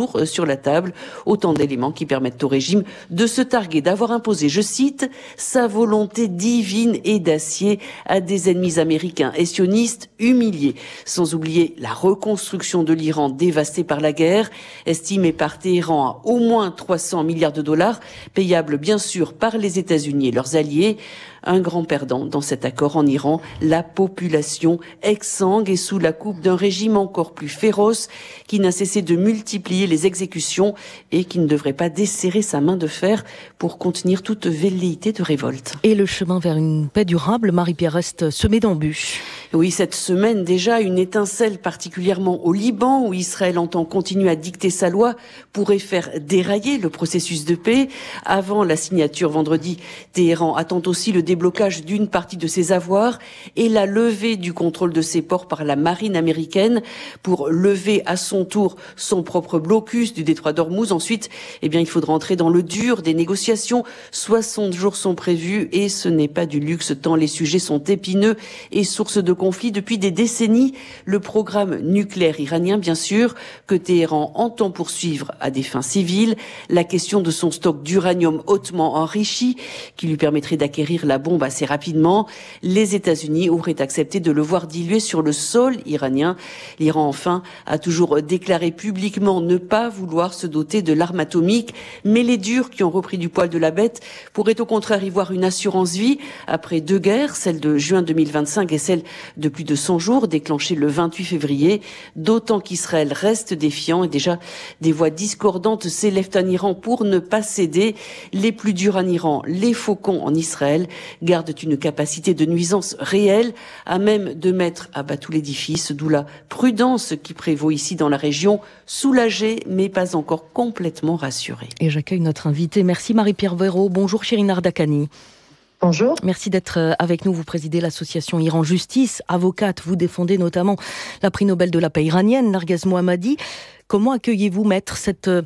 toujours sur la table. Autant d'éléments qui permettent au régime de se targuer d'avoir imposé, je cite, sa volonté divine et d'acier à des ennemis américains et sionistes humiliés. Sans oublier la reconstruction de l'Iran dévasté par la guerre, estimée par Téhéran à au moins 300 milliards de dollars, payables bien sûr par les États-Unis et leurs alliés. Un grand perdant dans cet accord en Iran, la population exsangue et sous la coupe d'un régime encore plus féroce qui n'a cessé de multiplier les exécutions et qui ne devrait pas desserrer sa main de fer pour contenir toute velléité de révolte. Et le chemin vers une paix durable, Marie-Pierre, reste semé d'embûches. Oui, cette semaine déjà, une étincelle particulièrement au Liban où Israël entend continuer à dicter sa loi pourrait faire dérailler le processus de paix. Avant la signature vendredi, Téhéran attend aussi le déblocage d'une partie de ses avoirs et la levée du contrôle de ses ports par la marine américaine pour lever à son tour son propre blocus du détroit d'Ormuz. Ensuite, il faudra entrer dans le dur des négociations. 60 jours sont prévus et ce n'est pas du luxe tant les sujets sont épineux et source de conflits depuis des décennies. Le programme nucléaire iranien, bien sûr, que Téhéran entend poursuivre à des fins civiles. La question de son stock d'uranium hautement enrichi qui lui permettrait d'acquérir la bombe assez rapidement. Les États-Unis auraient accepté de le voir dilué sur le sol iranien. L'Iran, enfin, a toujours déclaré publiquement ne pas vouloir se doter de l'arme atomique. Mais les durs qui ont repris du poil de la bête pourraient au contraire y voir une assurance vie après 2 guerres, celle de juin 2025 et celle de plus de 100 jours, déclenchée le 28 février. D'autant qu'Israël reste défiant et déjà des voix discordantes s'élèvent en Iran pour ne pas céder. Les plus durs en Iran, les faucons en Israël, gardent une capacité de nuisance réelle à même de mettre à bas tout l'édifice, d'où la prudence qui prévaut ici dans la région, soulagée mais pas encore complètement rassurée. Et j'accueille notre invité. Merci Marie-Pierre Véraud. Bonjour Shirin Ardakani. Bonjour. Merci d'être avec nous. Vous présidez l'association Iran Justice. Avocate, vous défendez notamment la prix Nobel de la paix iranienne, Narges Mohammadi. Comment accueillez-vous, maître,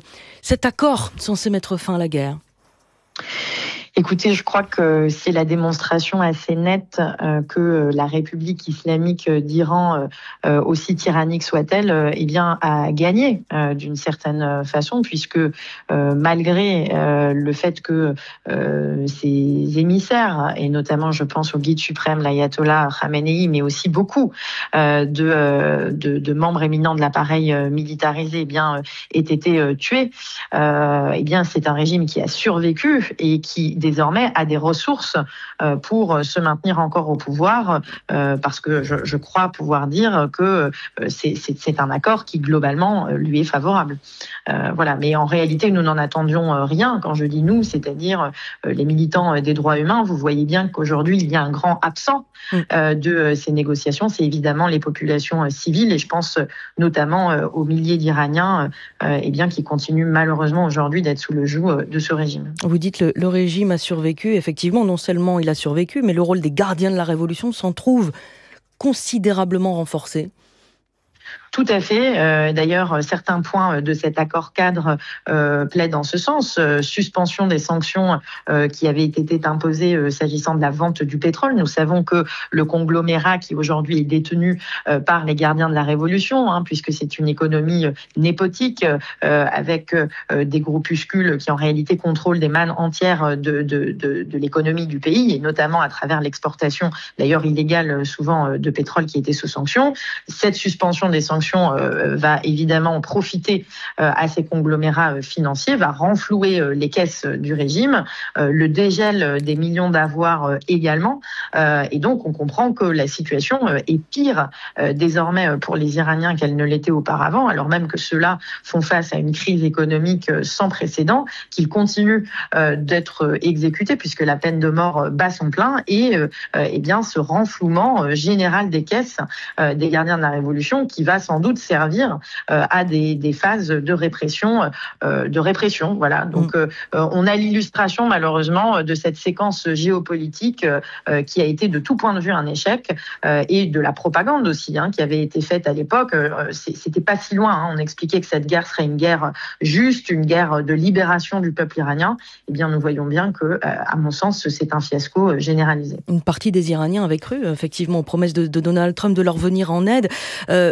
cet accord censé mettre fin à la guerre ? Écoutez, je crois que c'est la démonstration assez nette que la République islamique d'Iran, aussi tyrannique soit-elle, a gagné d'une certaine façon, puisque malgré le fait que ses émissaires, et notamment je pense au guide suprême, l'ayatollah Khamenei, mais aussi beaucoup de membres éminents de l'appareil militarisé, aient été tués, c'est un régime qui a survécu et qui désormais a des ressources pour se maintenir encore au pouvoir, parce que je crois pouvoir dire que c'est un accord qui globalement lui est favorable. Voilà. Mais en réalité, nous n'en attendions rien. Quand je dis nous, c'est-à-dire les militants des droits humains, vous voyez bien qu'aujourd'hui il y a un grand absent de ces négociations, c'est évidemment les populations civiles, et je pense notamment aux milliers d'Iraniens qui continuent malheureusement aujourd'hui d'être sous le joug de ce régime. Vous dites le régime a survécu. Effectivement, non seulement il a survécu, mais le rôle des gardiens de la révolution s'en trouve considérablement renforcé. Tout à fait. D'ailleurs, certains points de cet accord cadre plaident en ce sens. Suspension des sanctions qui avaient été imposées s'agissant de la vente du pétrole. Nous savons que le conglomérat qui aujourd'hui est détenu par les gardiens de la révolution, puisque c'est une économie népotique avec des groupuscules qui en réalité contrôlent des mannes entières de l'économie du pays, et notamment à travers l'exportation, d'ailleurs illégale souvent, de pétrole qui était sous sanctions. Cette suspension des sanctions va évidemment profiter à ces conglomérats financiers, va renflouer les caisses du régime, le dégel des millions d'avoirs également, et donc on comprend que la situation est pire désormais pour les Iraniens qu'elle ne l'était auparavant, alors même que ceux-là font face à une crise économique sans précédent, qu'ils continuent d'être exécutés puisque la peine de mort bat son plein, et ce renflouement général des caisses des gardiens de la révolution qui va sans doute servir à des phases de répression. Voilà. Donc, on a l'illustration, malheureusement, de cette séquence géopolitique qui a été de tout point de vue un échec, et de la propagande aussi, qui avait été faite à l'époque. C'était pas si loin. On expliquait que cette guerre serait une guerre juste, une guerre de libération du peuple iranien. Eh bien, nous voyons bien que, à mon sens, c'est un fiasco généralisé. Une partie des Iraniens avait cru, effectivement, aux promesses de Donald Trump de leur venir en aide. Vous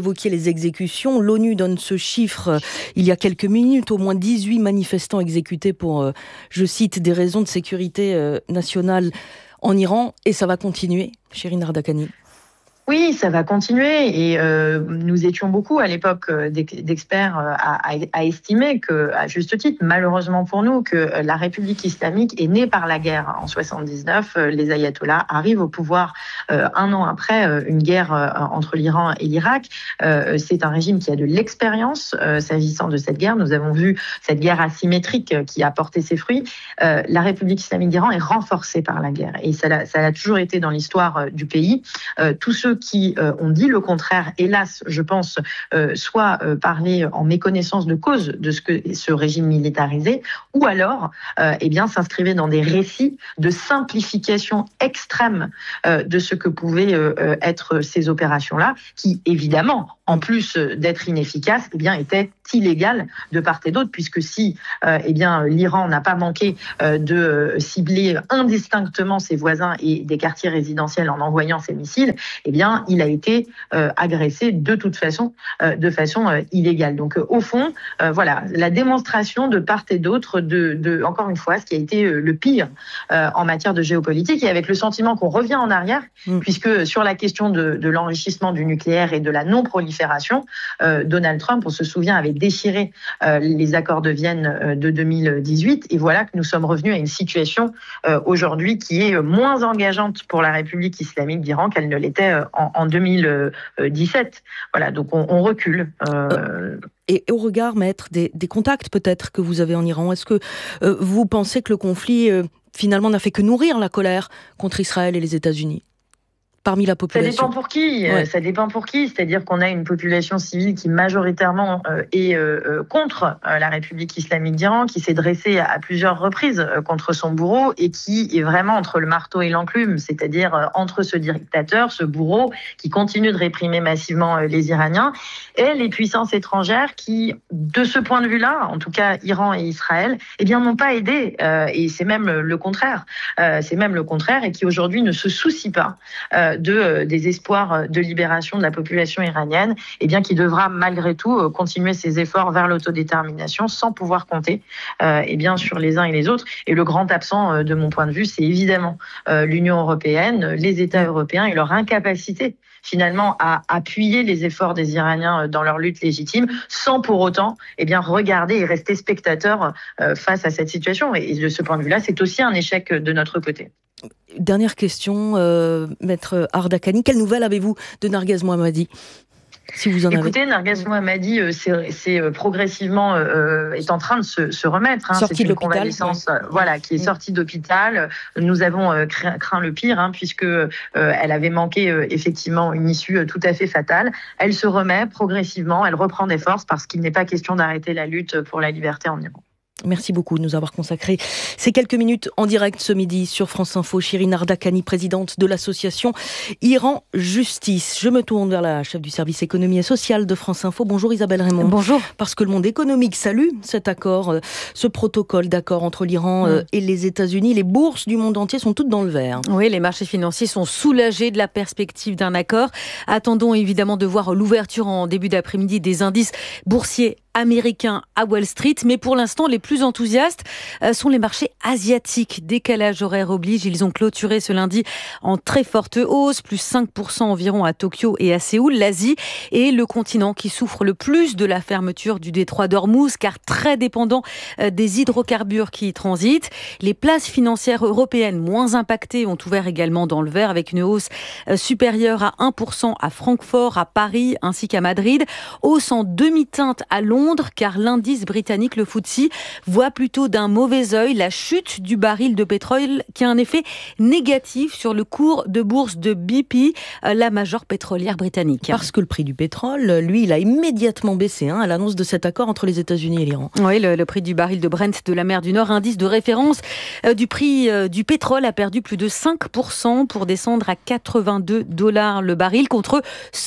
évoquiez les exécutions. L'ONU donne ce chiffre il y a quelques minutes. Au moins 18 manifestants exécutés pour, je cite, des raisons de sécurité nationale en Iran. Et ça va continuer, Chirine Ardakani. Oui, ça va continuer et nous étions beaucoup à l'époque d'experts à estimer que, à juste titre, malheureusement pour nous, que la République islamique est née par la guerre. En 79, les ayatollahs arrivent au pouvoir un an après une guerre entre l'Iran et l'Irak. C'est un régime qui a de l'expérience s'agissant de cette guerre. Nous avons vu cette guerre asymétrique qui a porté ses fruits. La République islamique d'Iran est renforcée par la guerre et ça a toujours été dans l'histoire du pays. Tous ceux qui ont dit le contraire, hélas, je pense, soit parler en méconnaissance de cause de ce régime militarisé, ou alors s'inscrivaient dans des récits de simplification extrême de ce que pouvaient être ces opérations-là, qui évidemment, en plus d'être inefficaces, étaient illégales de part et d'autre, puisque si l'Iran n'a pas manqué de cibler indistinctement ses voisins et des quartiers résidentiels en envoyant ses missiles, il a été agressé de toute façon, de façon illégale. Donc au fond, la démonstration de part et d'autre de encore une fois, ce qui a été le pire en matière de géopolitique, et avec le sentiment qu'on revient en arrière, puisque sur la question de l'enrichissement du nucléaire et de la non-prolifération, Donald Trump, on se souvient, avait déchiré les accords de Vienne de 2018, et voilà que nous sommes revenus à une situation aujourd'hui qui est moins engageante pour la République islamique d'Iran qu'elle ne l'était en 2017. Voilà, donc on recule. Et au regard, maître, des contacts peut-être que vous avez en Iran, est-ce que vous pensez que le conflit finalement n'a fait que nourrir la colère contre Israël et les États-Unis parmi la population? Ça dépend pour qui. Ouais. Ça dépend pour qui. C'est-à-dire qu'on a une population civile qui majoritairement est contre la République islamique d'Iran, qui s'est dressée à plusieurs reprises contre son bourreau et qui est vraiment entre le marteau et l'enclume, c'est-à-dire entre ce dictateur, ce bourreau qui continue de réprimer massivement les Iraniens, et les puissances étrangères qui, de ce point de vue-là, en tout cas Iran et Israël, n'ont pas aidé. Et c'est même le contraire. Et qui aujourd'hui ne se soucient pas des espoirs de libération de la population iranienne, qui devra malgré tout continuer ses efforts vers l'autodétermination sans pouvoir compter sur les uns et les autres. Et le grand absent de mon point de vue, c'est évidemment l'Union européenne, les États européens et leur incapacité finalement à appuyer les efforts des Iraniens dans leur lutte légitime, sans pour autant regarder et rester spectateur face à cette situation. Et de ce point de vue-là, c'est aussi un échec de notre côté. Dernière question, maître Ardakani, quelle nouvelle avez-vous de Narguez Mohammadi ? Si vous en Écoutez, Narguez Mohammadi, c'est progressivement est en train de se remettre. Sorti c'est de une l'hôpital, convalescence, qui est sortie d'hôpital. Nous avons craint le pire, puisque elle avait manqué effectivement une issue tout à fait fatale. Elle se remet progressivement, elle reprend des forces parce qu'il n'est pas question d'arrêter la lutte pour la liberté en Iran. Merci beaucoup de nous avoir consacré ces quelques minutes en direct ce midi sur France Info. Chirine Ardakani, présidente de l'association Iran Justice. Je me tourne vers la chef du service économie et social de France Info. Bonjour Isabelle Raymond. Bonjour. Parce que le monde économique salue cet accord, ce protocole d'accord entre l'Iran et les États-Unis. Les bourses du monde entier sont toutes dans le vert. Oui, les marchés financiers sont soulagés de la perspective d'un accord. Attendons évidemment de voir l'ouverture en début d'après-midi des indices boursiers américains à Wall Street, mais pour l'instant, les plus enthousiastes sont les marchés asiatiques. Décalage horaire oblige, ils ont clôturé ce lundi en très forte hausse, plus 5% environ à Tokyo et à Séoul. L'Asie est le continent qui souffre le plus de la fermeture du détroit d'Ormuz, car très dépendant des hydrocarbures qui y transitent. Les places financières européennes moins impactées ont ouvert également dans le vert, avec une hausse supérieure à 1% à Francfort, à Paris ainsi qu'à Madrid. Hausse en demi-teinte à Londres, car l'indice britannique, le FTSE, voit plutôt d'un mauvais œil la chute du baril de pétrole qui a un effet négatif sur le cours de bourse de BP, la major pétrolière britannique. Parce que le prix du pétrole, lui, il a immédiatement baissé à l'annonce de cet accord entre les États-Unis et l'Iran. Oui, le prix du baril de Brent de la mer du Nord, indice de référence du prix du pétrole, a perdu plus de 5% pour descendre à $82 le baril, contre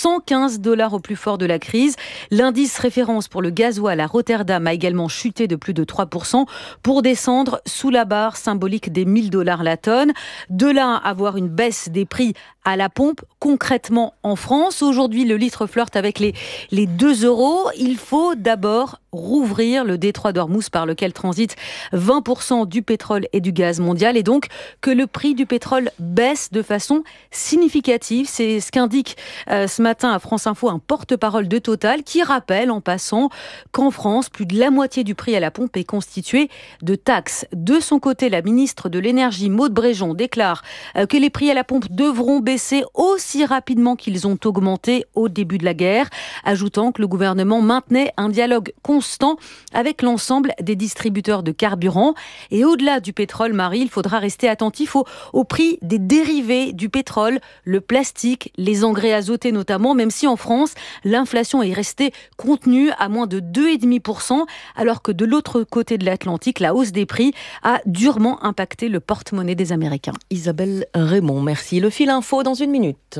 $115 au plus fort de la crise. L'indice référence pour le gasoil à Rotterdam a également chuté de plus de 3% pour descendre sous la barre symbolique des $1 000 la tonne. De là à avoir une baisse des prix à la pompe concrètement en France. Aujourd'hui, le litre flirte avec les 2 €. Il faut d'abord rouvrir le détroit d'Ormuz par lequel transite 20% du pétrole et du gaz mondial et donc que le prix du pétrole baisse de façon significative. C'est ce qu'indique ce matin à France Info un porte-parole de Total qui rappelle en passant qu'en France, plus de la moitié du prix à la pompe est constitué de taxes. De son côté, la ministre de l'Énergie, Maud Bréjon, déclare que les prix à la pompe devront baisser aussi rapidement qu'ils ont augmenté au début de la guerre, ajoutant que le gouvernement maintenait un dialogue constant avec l'ensemble des distributeurs de carburant. Et au-delà du pétrole, Marie, il faudra rester attentif au prix des dérivés du pétrole, le plastique, les engrais azotés notamment, même si en France, l'inflation est restée contenue à moins de 2,5%, alors que de l'autre côté de l'Atlantique, la hausse des prix a durement impacté le porte-monnaie des Américains. Isabelle Raymond, merci. Le fil info dans 1 minute.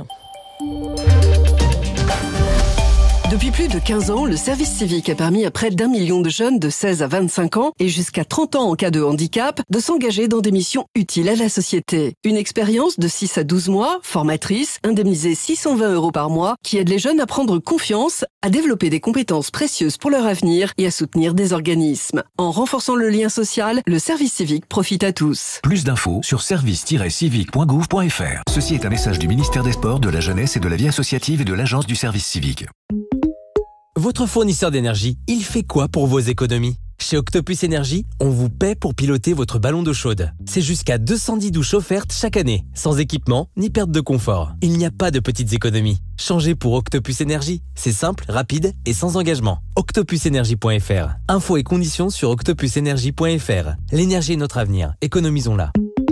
Depuis plus de 15 ans, le service civique a permis à près d'1 million de jeunes de 16 à 25 ans et jusqu'à 30 ans en cas de handicap de s'engager dans des missions utiles à la société. Une expérience de 6 à 12 mois, formatrice, indemnisée 620 € par mois, qui aide les jeunes à prendre confiance, à développer des compétences précieuses pour leur avenir et à soutenir des organismes. En renforçant le lien social, le service civique profite à tous. Plus d'infos sur service-civique.gouv.fr. Ceci est un message du ministère des Sports, de la Jeunesse et de la Vie associative et de l'Agence du service civique. Votre fournisseur d'énergie, il fait quoi pour vos économies ? Chez Octopus Énergie, on vous paie pour piloter votre ballon d'eau chaude. C'est jusqu'à 210 douches offertes chaque année, sans équipement ni perte de confort. Il n'y a pas de petites économies. Changez pour Octopus Énergie. C'est simple, rapide et sans engagement. octopusenergie.fr. Infos et conditions sur octopusenergie.fr. L'énergie est notre avenir. Économisons-la.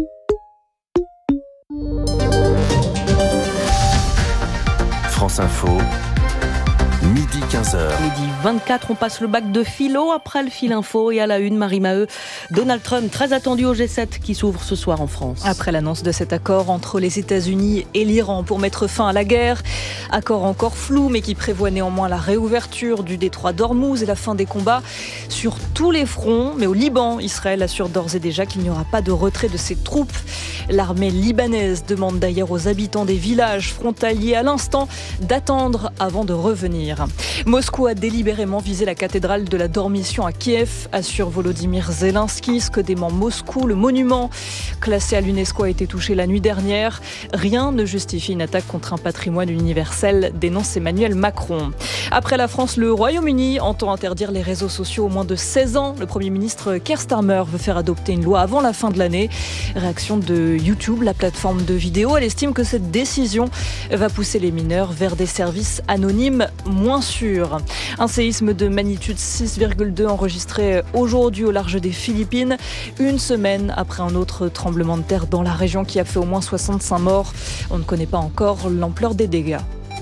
France Info. Midi 15h. Midi 24, on passe le bac de philo après le fil info et à la une, Marie Maheu. Donald Trump, très attendu au G7 qui s'ouvre ce soir en France. Après l'annonce de cet accord entre les États-Unis et l'Iran pour mettre fin à la guerre, accord encore flou mais qui prévoit néanmoins la réouverture du détroit d'Ormuz et la fin des combats sur tous les fronts. Mais au Liban, Israël assure d'ores et déjà qu'il n'y aura pas de retrait de ses troupes. L'armée libanaise demande d'ailleurs aux habitants des villages frontaliers à l'instant d'attendre avant de revenir. Moscou a délibérément visé la cathédrale de la Dormition à Kiev, assure Volodymyr Zelensky. Ce que dément Moscou, le monument classé à l'UNESCO a été touché la nuit dernière. Rien ne justifie une attaque contre un patrimoine universel, dénonce Emmanuel Macron. Après la France, le Royaume-Uni entend interdire les réseaux sociaux aux moins de 16 ans. Le Premier ministre Keir Starmer veut faire adopter une loi avant la fin de l'année. Réaction de YouTube, la plateforme de vidéo. Elle estime que cette décision va pousser les mineurs vers des services anonymes moins sûrs. Un séisme de magnitude 6,2 enregistré aujourd'hui au large des Philippines, une semaine après un autre tremblement de terre dans la région qui a fait au moins 65 morts. On ne connaît pas encore l'ampleur des dégâts.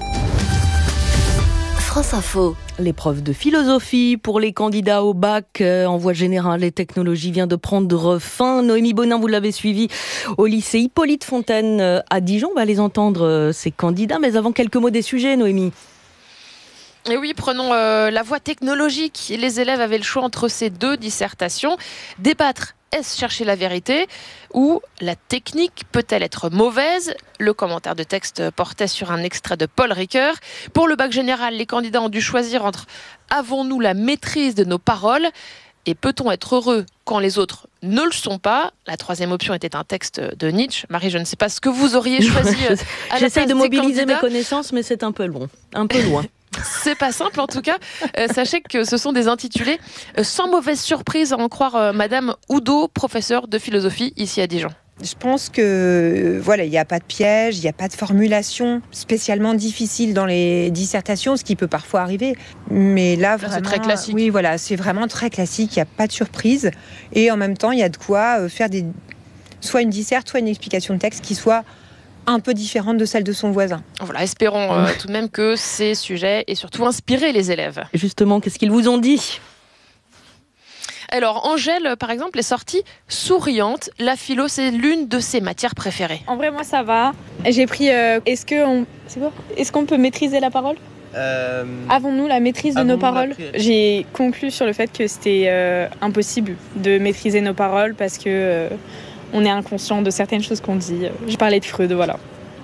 France Info. L'épreuve de philosophie pour les candidats au bac en voie générale et technologie vient de prendre fin. Noémie Bonin, vous l'avez suivi au lycée Hippolyte Fontaine à Dijon. On va les entendre, ces candidats. Mais avant, quelques mots des sujets, Noémie. Et oui, prenons la voie technologique. Les élèves avaient le choix entre ces deux dissertations. Débattre, est-ce chercher la vérité ou la technique peut-elle être mauvaise ? Le commentaire de texte portait sur un extrait de Paul Ricoeur. Pour le bac général, les candidats ont dû choisir entre « avons-nous la maîtrise de nos paroles ?» et « peut-on être heureux quand les autres ne le sont pas ?» La troisième option était un texte de Nietzsche. Marie, je ne sais pas ce que vous auriez choisi. J'essaie de mobiliser mes connaissances, mais c'est un peu long, un peu loin. C'est pas simple en tout cas. Sachez que ce sont des intitulés sans mauvaise surprise à en croire Madame Oudot, professeure de philosophie ici à Dijon. Je pense que voilà, il n'y a pas de piège, il n'y a pas de formulation spécialement difficile dans les dissertations, ce qui peut parfois arriver. Mais là, vraiment, c'est très classique. Oui, voilà, c'est vraiment très classique. Il n'y a pas de surprise et en même temps, il y a de quoi faire soit une disserte, soit une explication de texte qui soit un peu différente de celle de son voisin. Voilà, espérons tout de même que ces sujets aient surtout inspiré les élèves. Justement, qu'est-ce qu'ils vous ont dit ? Alors, Angèle, par exemple, est sortie souriante. La philo, c'est l'une de ses matières préférées. En vrai, moi, ça va. J'ai pris est-ce qu'on peut maîtriser la parole ? Avons-nous la maîtrise de nos paroles ? J'ai conclu sur le fait que c'était impossible de maîtriser nos paroles parce que on est inconscient de certaines choses qu'on dit. Je parlais de Freud, voilà.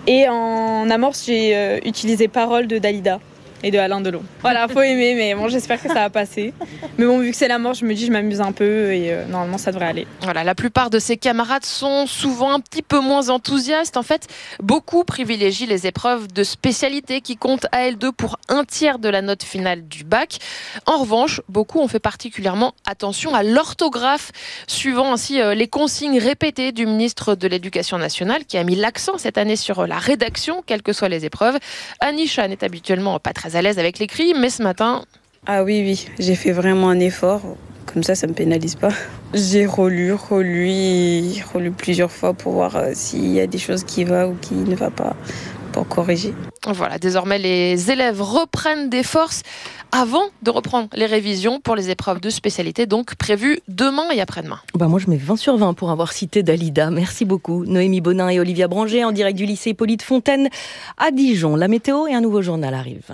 Et en amorce, j'ai utilisé Parole de Dalida et de Alain Delon. Voilà, faut aimer, mais bon, j'espère que ça va passer. Mais bon, vu que c'est l'amorce, je me dis, je m'amuse un peu et normalement, ça devrait aller. Voilà, la plupart de ses camarades sont souvent un petit peu moins enthousiastes. En fait, beaucoup privilégient les épreuves de spécialité qui comptent à elles deux pour 1/3 de la note finale du bac. En revanche, beaucoup ont fait particulièrement attention à l'orthographe, suivant ainsi les consignes répétées du ministre de l'Éducation nationale qui a mis l'accent cette année sur la rédaction, quelles que soient les épreuves. Anisha n'est habituellement pas très à l'aise avec l'écrit, mais ce matin... Ah oui, j'ai fait vraiment un effort. Comme ça me pénalise pas. J'ai relu plusieurs fois pour voir s'il y a des choses qui vont ou qui ne vont pas, pour corriger. Voilà, désormais les élèves reprennent des forces avant de reprendre les révisions pour les épreuves de spécialité, donc prévues demain et après-demain. Moi, je mets 20 sur 20 pour avoir cité Dalida. Merci beaucoup. Noémie Bonin et Olivia Branger en direct du lycée Hippolyte Fontaine à Dijon. La météo et un nouveau journal arrivent.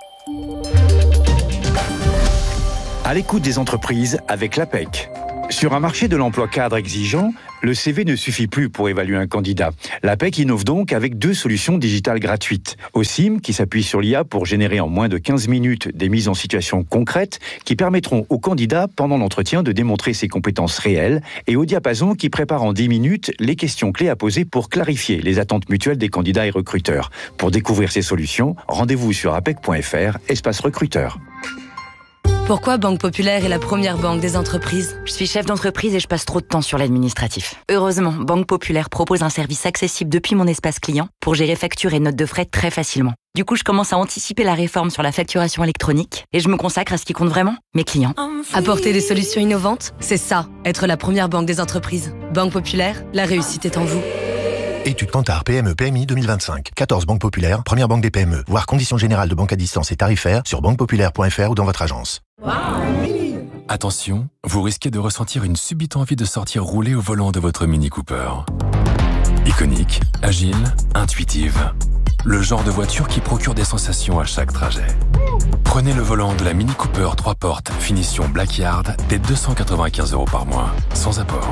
À l'écoute des entreprises avec l'APEC. Sur un marché de l'emploi cadre exigeant, le CV ne suffit plus pour évaluer un candidat. L'APEC innove donc avec 2 solutions digitales gratuites. OSIM, qui s'appuie sur l'IA pour générer en moins de 15 minutes des mises en situation concrètes qui permettront au candidat, pendant l'entretien, de démontrer ses compétences réelles, et au Diapason, qui prépare en 10 minutes les questions clés à poser pour clarifier les attentes mutuelles des candidats et recruteurs. Pour découvrir ces solutions, rendez-vous sur apec.fr, espace recruteur. Pourquoi Banque Populaire est la première banque des entreprises ? Je suis chef d'entreprise et je passe trop de temps sur l'administratif. Heureusement, Banque Populaire propose un service accessible depuis mon espace client pour gérer factures et notes de frais très facilement. Du coup, je commence à anticiper la réforme sur la facturation électronique et je me consacre à ce qui compte vraiment, mes clients. Apporter des solutions innovantes, c'est ça, être la première banque des entreprises. Banque Populaire, la réussite est en vous. Étude Kantar PME PMI 2025. 14 banques populaires, première banque des PME. Voir conditions générales de banque à distance et tarifaires sur banquepopulaire.fr ou dans votre agence. Attention, vous risquez de ressentir une subite envie de sortir rouler au volant de votre Mini Cooper. Iconique, agile, intuitive. Le genre de voiture qui procure des sensations à chaque trajet. Prenez le volant de la Mini Cooper 3 portes, finition Blackyard, dès 295 € par mois, sans apport.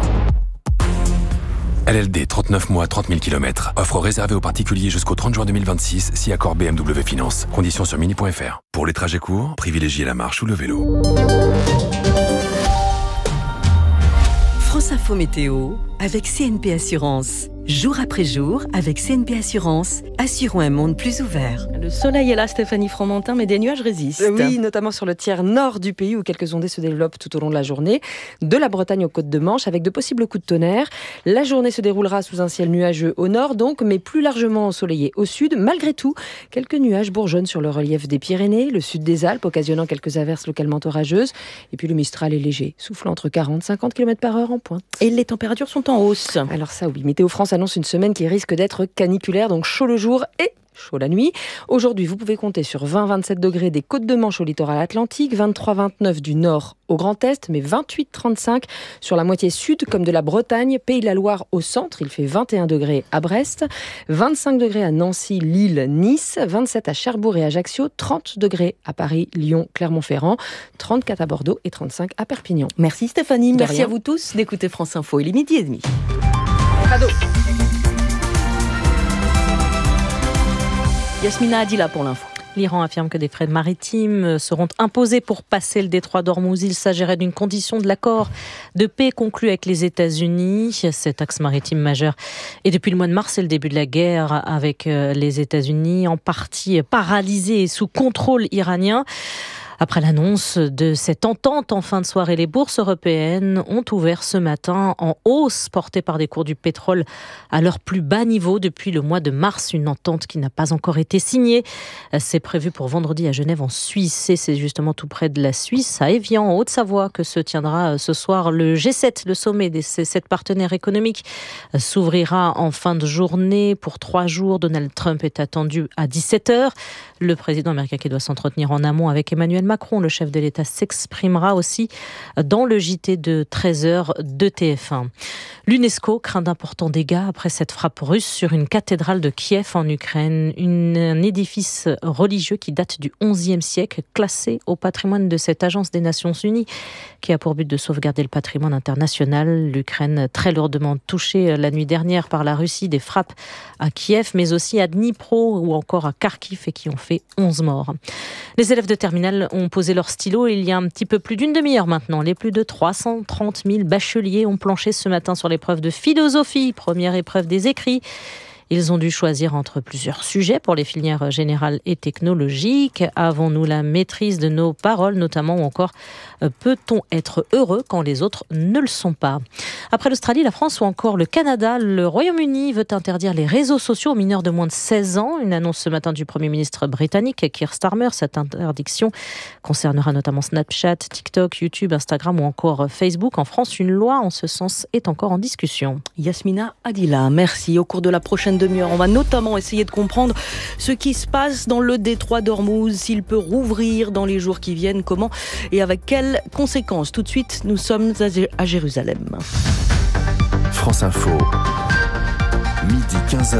LLD, 39 mois, 30 000 km. Offre réservée aux particuliers jusqu'au 30 juin 2026, si accord BMW Finance. Conditions sur mini.fr. Pour les trajets courts, privilégiez la marche ou le vélo. France Info Météo avec CNP Assurance. Jour après jour, avec CNP Assurance, assurons un monde plus ouvert. Le soleil est là, Stéphanie Fromentin, mais des nuages résistent. Oui, notamment sur le tiers nord du pays où quelques ondées se développent tout au long de la journée, de la Bretagne aux côtes de Manche, avec de possibles coups de tonnerre. La journée se déroulera sous un ciel nuageux au nord, donc, mais plus largement ensoleillé au sud. Malgré tout, quelques nuages bourgeonnent sur le relief des Pyrénées, le sud des Alpes, occasionnant quelques averses localement orageuses. Et puis le Mistral est léger, soufflant entre 40 et 50 km/h en pointe. Et les températures sont en hausse. Alors ça, oui. Météo France annonce une semaine qui risque d'être caniculaire, donc chaud le jour et chaud la nuit. Aujourd'hui, vous pouvez compter sur 20-27 degrés des côtes de Manche au littoral atlantique, 23-29 du nord au Grand Est, mais 28-35 sur la moitié sud comme de la Bretagne, Pays de la Loire au centre. Il fait 21 degrés à Brest, 25 degrés à Nancy, Lille, Nice, 27 à Cherbourg et Ajaccio, 30 degrés à Paris, Lyon, Clermont-Ferrand, 34 à Bordeaux et 35 à Perpignan. Merci Stéphanie, merci à vous tous d'écouter France Info. Il est 12h30. Cadeau. Yasmina Adila pour l'info. L'Iran affirme que des frais maritimes seront imposés pour passer le détroit d'Ormuz. Il s'agirait d'une condition de l'accord de paix conclu avec les États-Unis. Cet axe maritime majeur. Et depuis le mois de mars, c'est le début de la guerre avec les États-Unis, en partie paralysés et sous contrôle iranien. Après l'annonce de cette entente en fin de soirée, les bourses européennes ont ouvert ce matin en hausse, portée par des cours du pétrole à leur plus bas niveau depuis le mois de mars. Une entente qui n'a pas encore été signée. C'est prévu pour vendredi à Genève en Suisse. Et c'est justement tout près de la Suisse, à Évian, en Haute-Savoie, que se tiendra ce soir le G7, le sommet des 7 partenaires économiques. S'ouvrira en fin de journée pour 3 jours. Donald Trump est attendu à 17h. Le président américain qui doit s'entretenir en amont avec Emmanuel Macron, le chef de l'État, s'exprimera aussi dans le JT de 13h de TF1. L'UNESCO craint d'importants dégâts après cette frappe russe sur une cathédrale de Kiev en Ukraine. Un édifice religieux qui date du XIe siècle, classé au patrimoine de cette agence des Nations Unies qui a pour but de sauvegarder le patrimoine international. L'Ukraine très lourdement touchée la nuit dernière par la Russie, des frappes à Kiev, mais aussi à Dnipro ou encore à Kharkiv et qui ont fait 11 morts. Les élèves de terminale ont posé leur stylo il y a un petit peu plus d'une demi-heure maintenant. Les plus de 330 000 bacheliers ont planché ce matin sur l'épreuve de philosophie, première épreuve des écrits. Ils ont dû choisir entre plusieurs sujets pour les filières générales et technologiques. Avons-nous la maîtrise de nos paroles, notamment, ou encore peut-on être heureux quand les autres ne le sont pas? Après l'Australie, la France ou encore le Canada, le Royaume-Uni veut interdire les réseaux sociaux aux mineurs de moins de 16 ans. Une annonce ce matin du Premier ministre britannique, Keir Starmer. Cette interdiction concernera notamment Snapchat, TikTok, YouTube, Instagram ou encore Facebook. En France, une loi en ce sens est encore en discussion. Yasmina Adila, merci. Au cours de la prochaine demi-heure, on va notamment essayer de comprendre ce qui se passe dans le détroit d'Ormuz, s'il peut rouvrir dans les jours qui viennent, comment et avec quelles conséquences. Tout de suite, nous sommes à Jérusalem. France Info, midi 15h,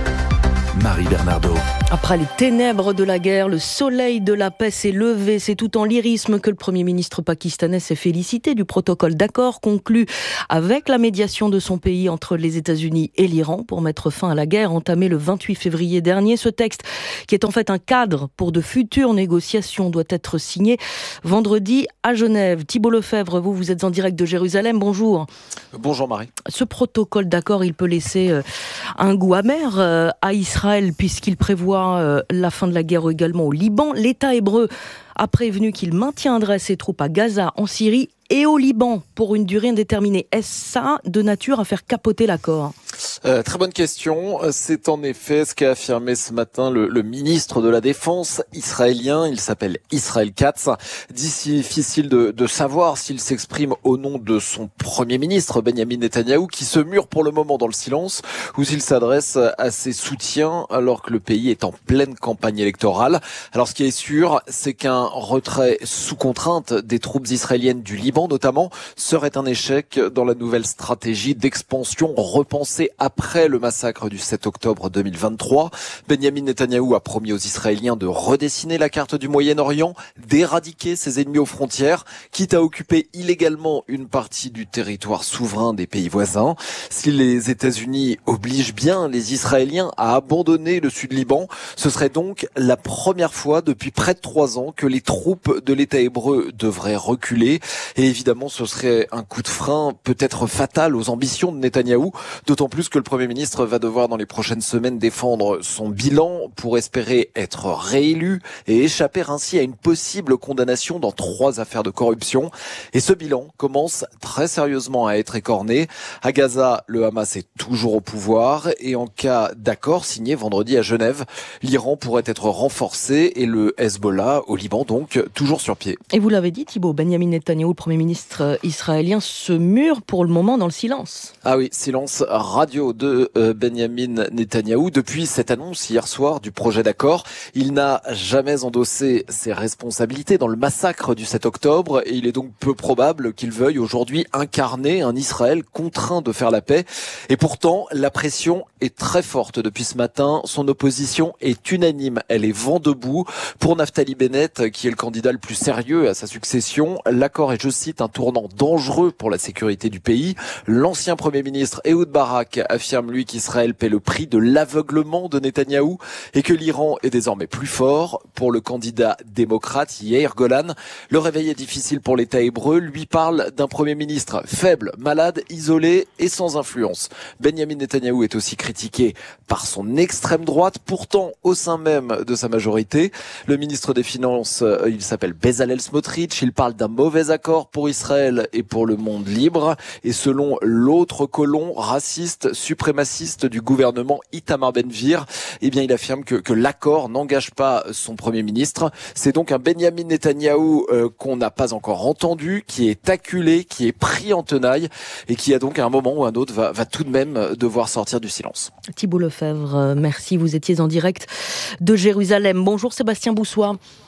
Marie Bernardo. Après les ténèbres de la guerre, le soleil de la paix s'est levé. C'est tout en lyrisme que le Premier ministre pakistanais s'est félicité du protocole d'accord conclu avec la médiation de son pays entre les États-Unis et l'Iran pour mettre fin à la guerre entamée le 28 février dernier. Ce texte, qui est en fait un cadre pour de futures négociations, doit être signé vendredi à Genève. Thibault Lefebvre, vous êtes en direct de Jérusalem. Bonjour. Bonjour Marie. Ce protocole d'accord, il peut laisser un goût amer à Israël puisqu'il prévoit la fin de la guerre également au Liban. L'État hébreu a prévenu qu'il maintiendrait ses troupes à Gaza, en Syrie et au Liban pour une durée indéterminée. Est-ce ça de nature à faire capoter l'accord ? Très bonne question. C'est en effet ce qu'a affirmé ce matin le ministre de la Défense israélien. Il s'appelle Israël Katz. Difficile de savoir s'il s'exprime au nom de son Premier ministre, Benyamin Netanyahou, qui se mure pour le moment dans le silence, ou s'il s'adresse à ses soutiens alors que le pays est en pleine campagne électorale. Alors ce qui est sûr, c'est qu'un retrait sous contrainte des troupes israéliennes du Liban notamment serait un échec dans la nouvelle stratégie d'expansion repensée après le massacre du 7 octobre 2023. Benyamin Netanyahou a promis aux Israéliens de redessiner la carte du Moyen-Orient, d'éradiquer ses ennemis aux frontières, quitte à occuper illégalement une partie du territoire souverain des pays voisins. Si les États-Unis obligent bien les Israéliens à abandonner le Sud-Liban, ce serait donc la première fois depuis près de 3 ans que les troupes de l'État hébreu devraient reculer. Et évidemment, ce serait un coup de frein peut-être fatal aux ambitions de Netanyahou, d'autant plus que le Premier ministre va devoir dans les prochaines semaines défendre son bilan pour espérer être réélu et échapper ainsi à une possible condamnation dans 3 affaires de corruption. Et ce bilan commence très sérieusement à être écorné. À Gaza, le Hamas est toujours au pouvoir et en cas d'accord signé vendredi à Genève, l'Iran pourrait être renforcé et le Hezbollah au Liban donc toujours sur pied. Et vous l'avez dit Thibault, Benyamin Netanyahou, le Premier ministre israélien, se mure pour le moment dans le silence. Ah oui, silence radio de Benyamin Netanyahou. Depuis cette annonce hier soir du projet d'accord, il n'a jamais endossé ses responsabilités dans le massacre du 7 octobre et il est donc peu probable qu'il veuille aujourd'hui incarner un Israël contraint de faire la paix. Et pourtant, la pression est très forte depuis ce matin. Son opposition est unanime. Elle est vent debout. Pour Naftali Bennett, qui est le candidat le plus sérieux à sa succession, l'accord est, je cite, un tournant dangereux pour la sécurité du pays. L'ancien Premier ministre Ehud Barak affirme, lui, qu'Israël paie le prix de l'aveuglement de Netanyahou et que l'Iran est désormais plus fort. Pour le candidat démocrate Yair Golan, le réveil est difficile pour l'État hébreu. Lui parle d'un Premier ministre faible, malade, isolé et sans influence. Benyamin Netanyahou est aussi critiqué par son extrême droite, pourtant au sein même de sa majorité. Le ministre des Finances, il s'appelle Bezalel Smotrich. Il parle d'un mauvais accord pour Israël et pour le monde libre. Et selon l'autre colon raciste, suprémaciste du gouvernement Itamar Ben-Gvir, eh bien, il affirme que l'accord n'engage pas son Premier ministre. C'est donc un Benyamin Netanyahou qu'on n'a pas encore entendu, qui est acculé, qui est pris en tenaille et qui a donc à un moment ou un autre va tout de même devoir sortir du silence. Thibault Lefebvre, merci. Vous étiez en direct de Jérusalem. Bonjour Sébastien Boussois.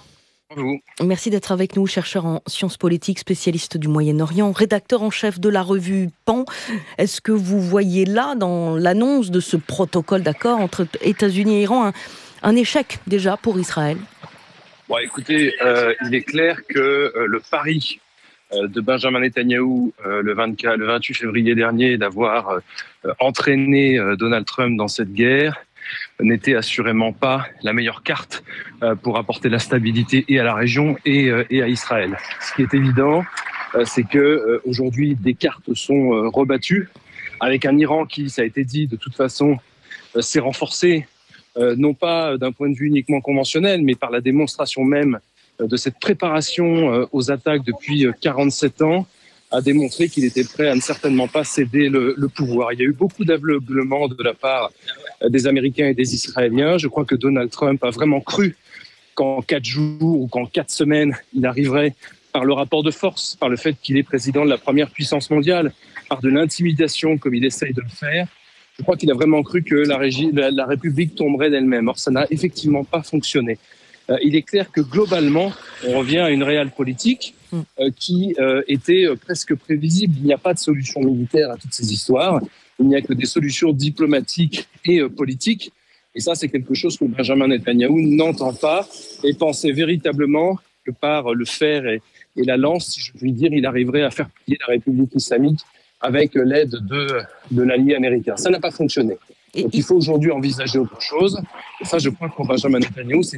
Vous. Merci d'être avec nous, chercheur en sciences politiques, spécialiste du Moyen-Orient, rédacteur en chef de la revue Pan. Est-ce que vous voyez là, dans l'annonce de ce protocole d'accord entre États-Unis et Iran, un échec déjà pour Israël ? Bon, écoutez, il est clair que le pari de Benjamin Netanyahou le 28 février dernier d'avoir entraîné Donald Trump dans cette guerre n'était assurément pas la meilleure carte pour apporter la stabilité et à la région et à Israël. Ce qui est évident, c'est que aujourd'hui des cartes sont rebattues avec un Iran qui, ça a été dit, de toute façon s'est renforcé, non pas d'un point de vue uniquement conventionnel, mais par la démonstration même de cette préparation aux attaques depuis 47 ans, a démontré qu'il était prêt à ne certainement pas céder le pouvoir. Il y a eu beaucoup d'aveuglement de la part des Américains et des Israéliens. Je crois que Donald Trump a vraiment cru qu'en 4 jours ou qu'en 4 semaines, il arriverait, par le rapport de force, par le fait qu'il est président de la première puissance mondiale, par de l'intimidation comme il essaye de le faire. Je crois qu'il a vraiment cru que la République tomberait d'elle-même. Or, ça n'a effectivement pas fonctionné. Il est clair que globalement, on revient à une réelle politique qui était presque prévisible. Il n'y a pas de solution militaire à toutes ces histoires. Il n'y a que des solutions diplomatiques et politiques. Et ça, c'est quelque chose que Benjamin Netanyahou n'entend pas et pensait véritablement que par le fer et la lance, si je puis dire, il arriverait à faire plier la République islamique avec l'aide de l'allié américain. Ça n'a pas fonctionné. Donc il faut aujourd'hui envisager autre chose. Et ça, je crois que pour Benjamin Netanyahou, c'est